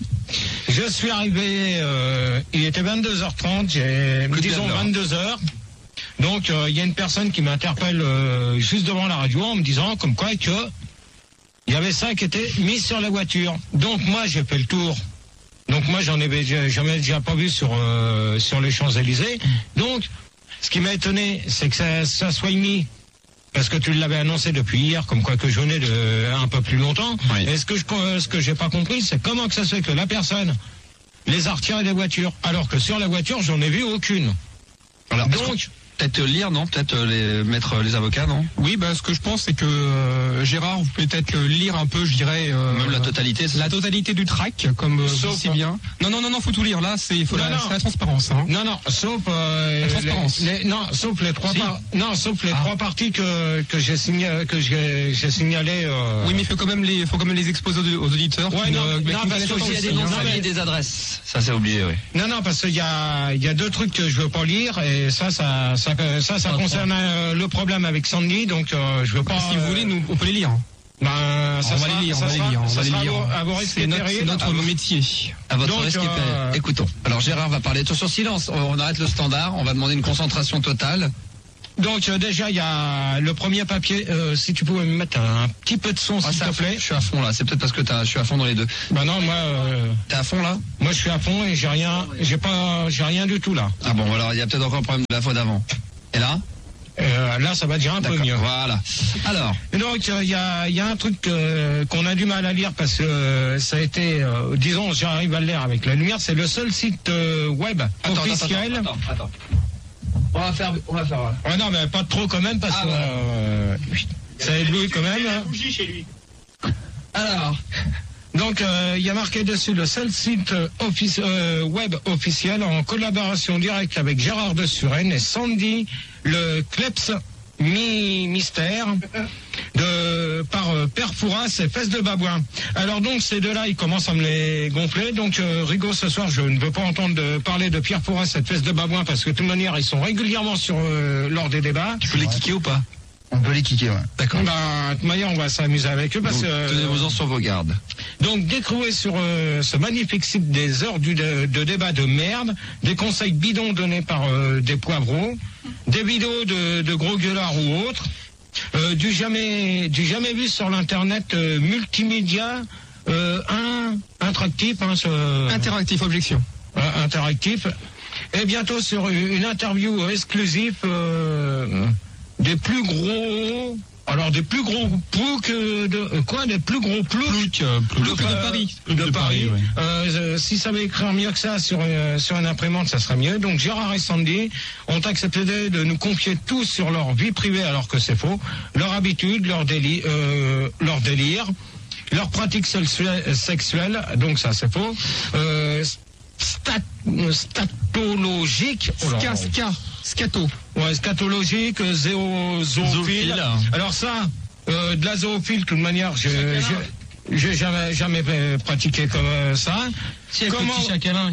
je suis arrivé, euh, il était vingt-deux heures trente, j'ai, disons vingt-deux heures. Donc il euh, y a une personne qui m'interpelle euh, juste devant la radio en me disant comme quoi que il y avait ça qui était mis sur la voiture. Donc moi j'ai fait le tour. Donc moi j'en ai jamais déjà pas vu sur euh, sur les Champs-Élysées. Donc ce qui m'a étonné, c'est que ça, ça soit mis, parce que tu l'avais annoncé depuis hier, comme quoi que je venais de un peu plus longtemps. Oui. Et ce que je ce que j'ai pas compris, c'est comment que ça se fait que la personne les a retirés des voitures, alors que sur la voiture j'en ai vu aucune. Alors, donc peut-être lire, non? Peut-être les mettre les avocats, non? Oui, bah ce que je pense, c'est que euh, Gérard, vous pouvez peut-être lire un peu, je dirais. Euh, Même la totalité. La totalité du track, comme euh, Sauf, si bien. Non, non, non, non, faut tout lire. Là, c'est faut la, la transparence. Hein. Non, non, sauf euh, la transparence. Les, les, non, sauf les trois, si. par, non, sauf les ah. trois parties que que j'ai signalé, que j'ai, j'ai signalé. Euh... Oui, mais il faut quand même les, faut quand même les exposer aux, aux auditeurs. Ouais, non, ne, non, parce qu'il y a des noms et des adresses. Ça, c'est obligé, oui. Non, non, parce qu'il y a, il y a deux trucs que je veux pas lire et ça, ça, ça, ça, ça concerne euh, le problème avec Sandy, donc euh, je veux pas. Si vous voulez, nous, on peut les lire. Ben, ça on va les lire, on va les lire, on va les lire. C'est notre, c'est notre métier. À votre risque et péril. Écoutons. Alors Gérard va parler. Attention, silence. On arrête le standard. On va demander une concentration totale. Donc euh, déjà il y a le premier papier. Euh, si tu pouvais me mettre un, un petit peu de son, ah, s'il te plaît. Je suis à fond là. C'est peut-être parce que t'as, je suis à fond dans les deux. Ben non, moi. Euh, T'es à fond là? Moi je suis à fond et j'ai rien, j'ai pas, j'ai rien du tout là. Ah bon, alors il y a peut-être encore un problème de la fois d'avant. Et là? Euh, là, ça va déjà un D'accord, peu mieux. Voilà. Alors. Donc, il euh, y, a, y a un truc euh, qu'on a du mal à lire parce que euh, ça a été, euh, disons, j'arrive à le lire avec la lumière. C'est le seul site euh, web attends, officiel. Attends, attends, attends. On va faire, on va faire. Ouais, non, mais pas trop quand même parce ah, que voilà. euh, ça éblouit quand même. La bougie chez lui. Alors. Donc, il euh, y a marqué dessus le seul site office, euh, web officiel en collaboration directe avec Gérard de Suresnes et Sandy, le Kleps mi Mystère, de, par euh, Père Fouras et Fesses de Babouin. Alors donc, ces deux-là, ils commencent à me les gonfler. Donc, euh, Rigaud, ce soir, je ne veux pas entendre de, parler de Pierre Fouras et de Fesses de Babouin parce que de toute manière, ils sont régulièrement sur euh, lors des débats. Tu peux les kicker ou pas? On peut les kicker, ouais. D'accord. Ben, de toute manière, on va s'amuser avec eux parce que. Tenez-vous-en sur vos gardes. Donc, décrouer sur euh, ce magnifique site des heures du de, de débat de merde, des conseils bidons donnés par euh, des poivreaux, des vidéos de, de gros gueulards ou autres, euh, du jamais, du jamais vu sur l'internet euh, multimédia, euh, un interactif, hein, ce, interactif, objection, euh, interactif, et bientôt sur une interview exclusive. Euh, Des plus gros, alors des plus gros ploucs de euh, quoi, des plus gros ploucs euh, de, de, de Paris, de, de Paris. Oui. Euh, si ça veut écrire mieux que ça sur euh, sur une imprimante, ça serait mieux. Donc Gérard et Sandy ont accepté de, de nous confier tout sur leur vie privée, alors que c'est faux, leur habitude, leur délit, euh, leur délire, leurs pratiques sexuelles, donc ça c'est faux. Euh, Stat, statologique, oh ska, ska, scato. Ouais, scatologique, zéo, zoophile. Alors ça, euh, de la zoophile, de toute manière, je, je, j'ai jamais, jamais pratiqué comme ça. Si comment petit chacun.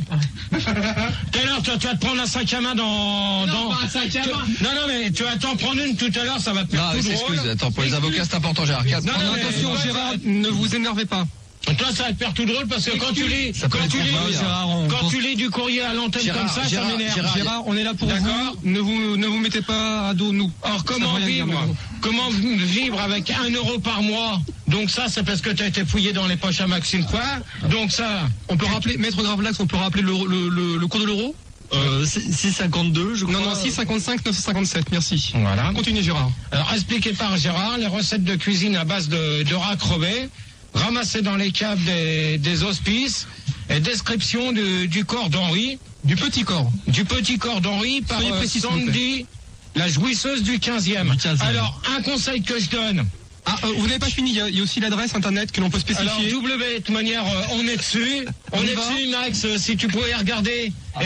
Tout à l'heure, tu, tu vas te prendre un sac à main dans. Non, dans... pas un sac à tu... main. Non, non, mais tu vas t'en prendre une tout à l'heure, ça va te faire non, tout excuse. drôle. Attends, pour les avocats, c'est important, Gérard. Non, non, mais attention, ouais, Gérard, ne vous énervez pas. Toi, ça va te faire tout drôle parce que quand tu lis, quand tu lis, Gérard, quand tu lis du courrier à l'antenne Gérard, comme ça, Gérard, ça m'énerve. Gérard, Gérard, on est là pour vous. Ne vous, ne vous mettez pas à dos, nous. Alors, comment vivre, dire, comment vivre avec un euro par mois? Donc ça, c'est parce que tu as été fouillé dans les poches à Maxime Foire. Donc ça. On peut rappeler, Maître Gravelax, on peut rappeler le, le, le, le cours de l'euro? Euh, six cinquante-deux, je crois. Non, non, six cinquante-cinq, neuf cent cinquante-sept, merci. Voilà. Continuez, Gérard. Alors, expliqué par Gérard, les recettes de cuisine à base de, de rats crevés, ramassés dans les caves des, des hospices, et description du, du corps d'Henri. Du petit corps. Du petit corps d'Henri par euh, précis, Sandy, la jouisseuse du quinzième. du quinzième. Alors, un conseil que je donne. Ah, euh, vous n'avez pas fini, il y, a, il y a aussi l'adresse internet que l'on peut spécifier. Alors, W, de toute manière, euh, on est dessus. On, on est va. dessus, Max, euh, si tu pouvais regarder. Ah.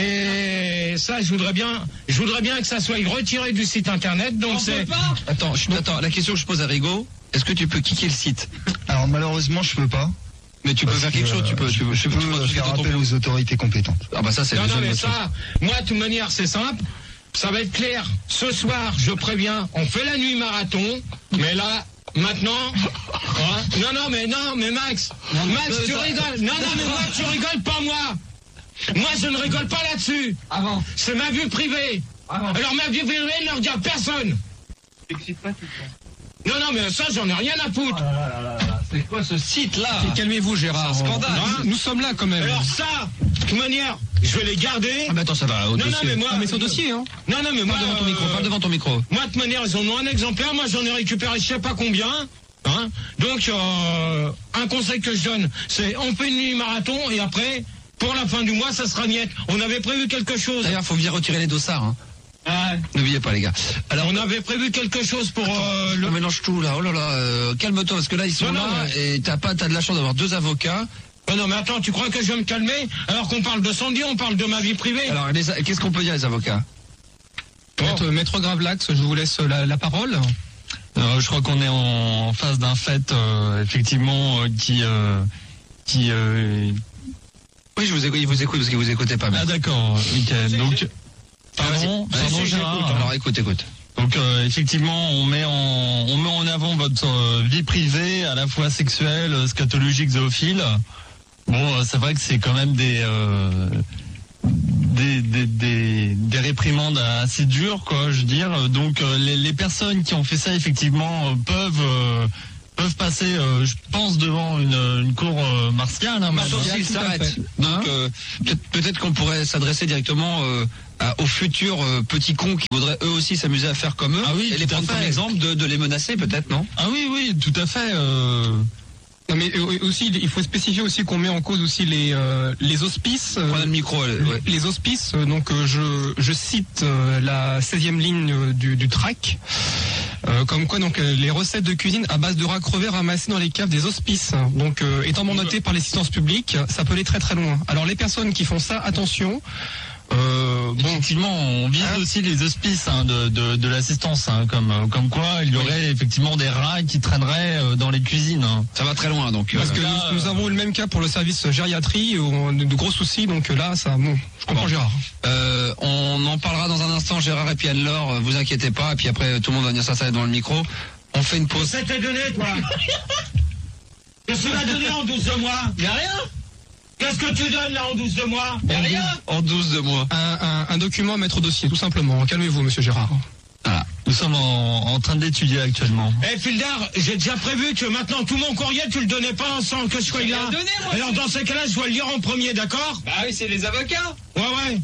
Et ça, je voudrais bien, je voudrais bien que ça soit retiré du site internet. Donc, c'est. Attends, je, attends, la question que je pose à Rigaud, est-ce que tu peux kicker le site? Alors, malheureusement, je peux pas. Mais tu peux faire quelque chose, tu peux, tu peux, je peux, peux faire appel aux autorités compétentes. Ah bah ça, c'est non, non, mais ça, chose. Moi, de toute manière, c'est simple. Ça va être clair. Ce soir, je préviens, on fait la nuit marathon. Mais là, maintenant, hein, non, non, mais non, mais Max, non, Max, tu ça, rigoles. Non, non, mais moi, tu rigoles pas, moi. Moi, je ne rigole pas là-dessus. Avant. C'est ma vie privée. Avant. Alors, ma vie privée ne regarde personne. T'excites pas tout le temps. Non, non, mais ça, j'en ai rien à foutre. Oh là là là là. C'est quoi ce site-là? Calmez-vous, Gérard. C'est un scandale. Nous, nous sommes là, quand même. Alors ça, de toute manière, je vais les garder. Ah, mais attends, ça va, au non, dossier. non, mais moi. Ah, mais son dossier, hein. Non, non, mais moi. Parle devant ton micro, parle devant ton micro. Moi, de toute manière, ils en ont un exemplaire. Moi, j'en ai récupéré je sais pas combien. Hein. Donc, euh, un conseil que je donne, c'est on fait une nuit marathon et après, pour la fin du mois, ça sera niette. On avait prévu quelque chose. D'ailleurs, faut bien retirer les dossards, hein. Ah. N'oubliez bougez pas les gars. Alors on avait prévu quelque chose pour euh, le... On mélange tout là, oh là là, euh, calme-toi parce que là ils sont non, là non, mais... et t'as pas, t'as de la chance d'avoir deux avocats. Oh non mais attends, tu crois que je vais me calmer alors qu'on parle de Sandy, on parle de ma vie privée. Alors les, qu'est-ce qu'on peut dire les avocats? Oh. Maître, Maître Gravelax, je vous laisse la, la parole. Euh, je crois qu'on est en, en face d'un fait euh, effectivement euh, qui euh, qui euh... oui je vous écoute, il vous écoute parce qu'il vous écoutait pas bien. Ah d'accord, Michael. Donc pardon, ah, pardon Gérard. Écoute, alors écoute, écoute. Donc euh, effectivement, on met en on met en avant votre euh, vie privée, à la fois sexuelle, scatologique, zoophile. Bon, euh, c'est vrai que c'est quand même des euh, Des, des, des, des réprimandes assez dures, quoi, je veux dire. Donc euh, les, les personnes qui ont fait ça, effectivement, euh, peuvent euh, peuvent passer, euh, je pense, devant une, une cour euh, martiale. Hein, sauf s'ils s'arrêtent. Donc euh, peut-être, peut-être qu'on pourrait s'adresser directement euh, à, aux futurs euh, petits cons qui voudraient eux aussi s'amuser à faire comme eux, ah oui, et les prendre comme exemple, de, de les menacer, peut-être, non? Ah oui, oui, tout à fait. Euh... Non mais aussi, il faut spécifier aussi qu'on met en cause aussi les euh, les hospices. Euh, Prenez le micro. Ouais. Les hospices. Donc euh, je je cite euh, la seizième ligne euh, du du track. Euh, comme quoi donc euh, les recettes de cuisine à base de rats crevés ramassés dans les caves des hospices. Donc euh, étant mandaté par l'assistance publique, ça peut aller très très loin. Alors les personnes qui font ça, attention. Euh, bon, effectivement, on vise hein aussi les hospices hein, de, de, de l'assistance, hein, comme, comme quoi il y aurait oui. effectivement des rats qui traîneraient euh, dans les cuisines. Hein. Ça va très loin, donc. Parce euh, que là, nous, nous avons eu le même cas pour le service gériatrie, où on a de gros soucis, donc là, ça, bon, je comprends bon. Gérard. Euh, on en parlera dans un instant, Gérard et puis Anne-Laure, vous inquiétez pas, et puis après tout le monde va venir s'installer devant le micro. On fait une pause. Qu'est-ce que t'as donné, toi? Qu'est-ce que tu m'as donné en douze de mois? Y'a rien. Qu'est-ce que tu donnes là en douze de mois? En rien. En douze de mois. Un, un, un document à mettre au dossier, tout simplement. Calmez-vous, monsieur Gérard. Voilà. Nous sommes en, en train d'étudier actuellement. Eh hey, Fildar, j'ai déjà prévu que maintenant tout mon courrier tu le donnais pas sans que je sois là. Donné, moi, alors dans ces cas-là, je dois le lire en premier, d'accord? Bah oui, c'est les avocats. Ouais ouais.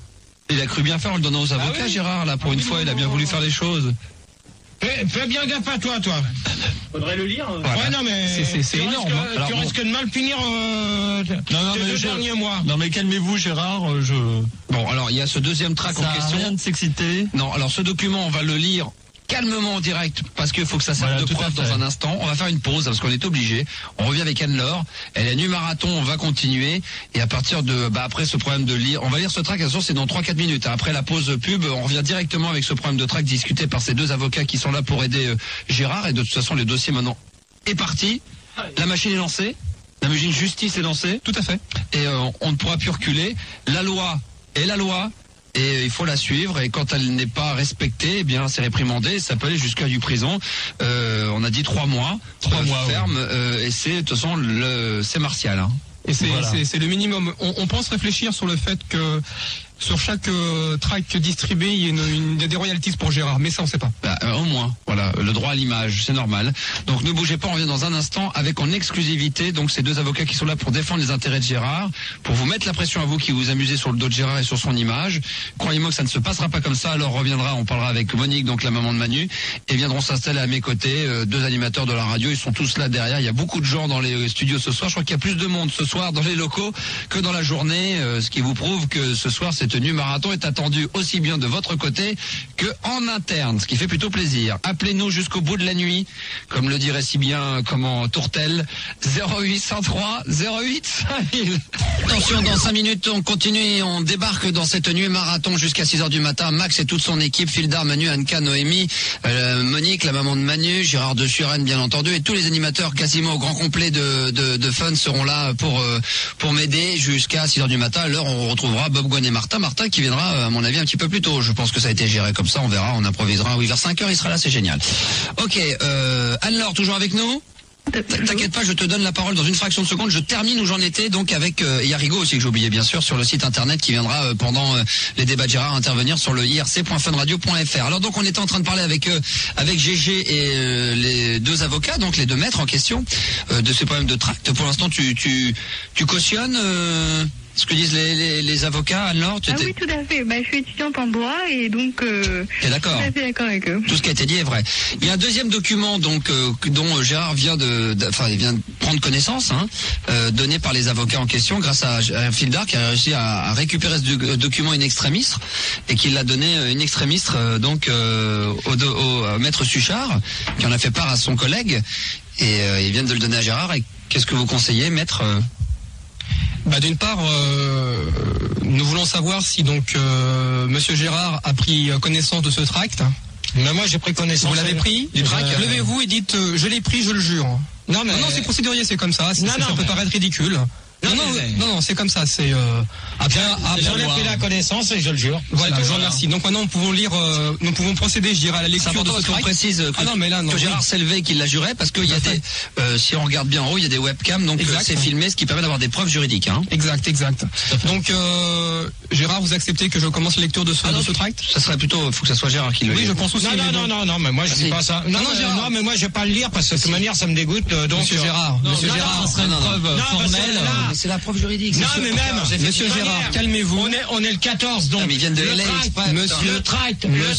Il a cru bien faire en le donnant aux avocats, ah oui. Gérard, là, pour ah une oui, fois, non, il a bien voulu faire les choses. Fais, fais bien gaffe à toi, toi. Faudrait le lire. Voilà. Ouais, non, mais c'est, c'est, c'est énorme. Que, hein. Alors, tu bon. risques de mal finir euh, non, non, tes mais deux je... derniers mois. Non, mais calmez-vous, Gérard. Je... Bon, alors, il y a ce deuxième track ça en question. Rien de s'exciter. Non, alors, ce document, on va le lire calmement en direct parce qu'il faut que ça serve voilà, de preuve dans un instant. On va faire une pause parce qu'on est obligé. On revient avec Anne-Laure. Elle est nu marathon, on va continuer et à partir de bah après ce problème de lire, on va lire ce track. Attention, c'est dans trois quatre minutes. Après la pause pub, on revient directement avec ce problème de track discuté par ces deux avocats qui sont là pour aider euh, Gérard et de toute façon le dossier maintenant est parti. La machine est lancée. La machine justice est lancée. Tout à fait. Et euh, on ne pourra plus reculer. La loi est la loi. Et il faut la suivre, et quand elle n'est pas respectée, eh bien c'est réprimandé, ça peut aller jusqu'à du prison. Euh, on a dit trois mois, trois euh, mois ferme, ouais. euh, et c'est de toute façon le, c'est martial. Hein. Et c'est, voilà. c'est, c'est le minimum. On, on pense réfléchir sur le fait que sur chaque euh, track distribué, il y a une, une, des royalties pour Gérard, mais ça on sait pas. Bah, euh, au moins, voilà, le droit à l'image, c'est normal. Donc ne bougez pas, on revient dans un instant avec en exclusivité donc ces deux avocats qui sont là pour défendre les intérêts de Gérard, pour vous mettre la pression à vous qui vous amusez sur le dos de Gérard et sur son image. Croyez-moi que ça ne se passera pas comme ça. Alors on reviendra, on parlera avec Monique, donc la maman de Manu, et viendront s'installer à mes côtés euh, deux animateurs de la radio. Ils sont tous là derrière. Il y a beaucoup de gens dans les studios ce soir. Je crois qu'il y a plus de monde ce soir dans les locaux que dans la journée, euh, ce qui vous prouve que ce soir cette tenue marathon est attendu aussi bien de votre côté que en interne, ce qui fait plutôt plaisir. Appelez-nous jusqu'au bout de la nuit, comme le dirait si bien comment Tourtel, zéro huit cent trois zéro huit cinq mille. Attention, dans cinq minutes, on continue et on débarque dans cette nuit marathon jusqu'à six heures du matin. Max et toute son équipe, Fildar, Manu, Anka, Noémie, euh, Monique, la maman de Manu, Gérard de Suren, bien entendu, et tous les animateurs quasiment au grand complet de, de, de Fun seront là pour, euh, pour m'aider jusqu'à six heures du matin. À l'heure, on retrouvera Bob Gwen et Martin. Martin qui viendra à mon avis un petit peu plus tôt. Je pense que ça a été géré comme ça, on verra, on improvisera. Oui, vers cinq heures il sera là, c'est génial. Ok, euh, Anne-Laure toujours avec nous? T'inquiète pas, je te donne la parole dans une fraction de seconde. Je termine où j'en étais donc avec euh, il y a Rigaud aussi que j'ai oublié bien sûr sur le site internet qui viendra euh, pendant euh, les débats de Gérard intervenir sur le i r c point fun radio point f r. Alors donc on était en train de parler avec euh, avec G G et euh, les deux avocats, donc les deux maîtres en question euh, de ces problèmes de tract. Pour l'instant tu tu tu cautionnes euh, ce que disent les, les, les avocats, Anne-Laure? Ah oui, tout à fait. Bah, je suis étudiante en droit et donc euh, T'es d'accord. tout à fait d'accord avec eux. Tout ce qui a été dit est vrai. Il y a un deuxième document donc euh, dont Gérard vient de, enfin il vient prendre connaissance, hein, euh, donné par les avocats en question grâce à un Fildar qui a réussi à, à récupérer ce do- document in extremis et qui l'a donné in extremis euh, donc euh, au, do- au maître Suchard qui en a fait part à son collègue et euh, ils viennent de le donner à Gérard. Et qu'est-ce que vous conseillez, maître? Bah, d'une part, euh, nous voulons savoir si donc euh, Monsieur Gérard a pris connaissance de ce tract. Mais moi j'ai pris connaissance. Vous l'avez pris du tract? Euh... Levez-vous et dites euh, je l'ai pris, je le jure. Non mais non, non c'est procédurier, c'est comme ça. C'est, non, ça non, peut mais... paraître ridicule. Non non, mais... non non c'est comme ça. C'est euh, après, après j'en ai pris la connaissance et je le jure. Voilà, je vous remercie. Donc maintenant nous pouvons lire, euh, nous pouvons procéder, je dirais, à la lecture de ce tract. On précise que, ah, non, mais là, non, que Gérard oui. s'est levé, qu'il l'a juré, parce qu'il y a des, euh, si on regarde bien en haut, il y a des webcams, donc euh, c'est filmé, ce qui permet d'avoir des preuves juridiques. Hein. Exact, exact. Donc euh, Gérard, vous acceptez que je commence la lecture de ce, ah non, de ce tract? Ça serait plutôt, faut que ça soit Gérard qui le lit. Oui, je pense aussi. Non non non non non, mais moi je dis pas ça. Non non Gérard. Non mais moi je vais pas le lire parce que de toute manière ça me dégoûte. Donc Monsieur Gérard, Monsieur Gérard, ça serait une preuve formelle. C'est la preuve juridique. Non mais même, Monsieur Gérard, calmez-vous. On est, on est le quatorze, donc. Non, mais ils viennent de le L A, tract, exprès, monsieur, le tract,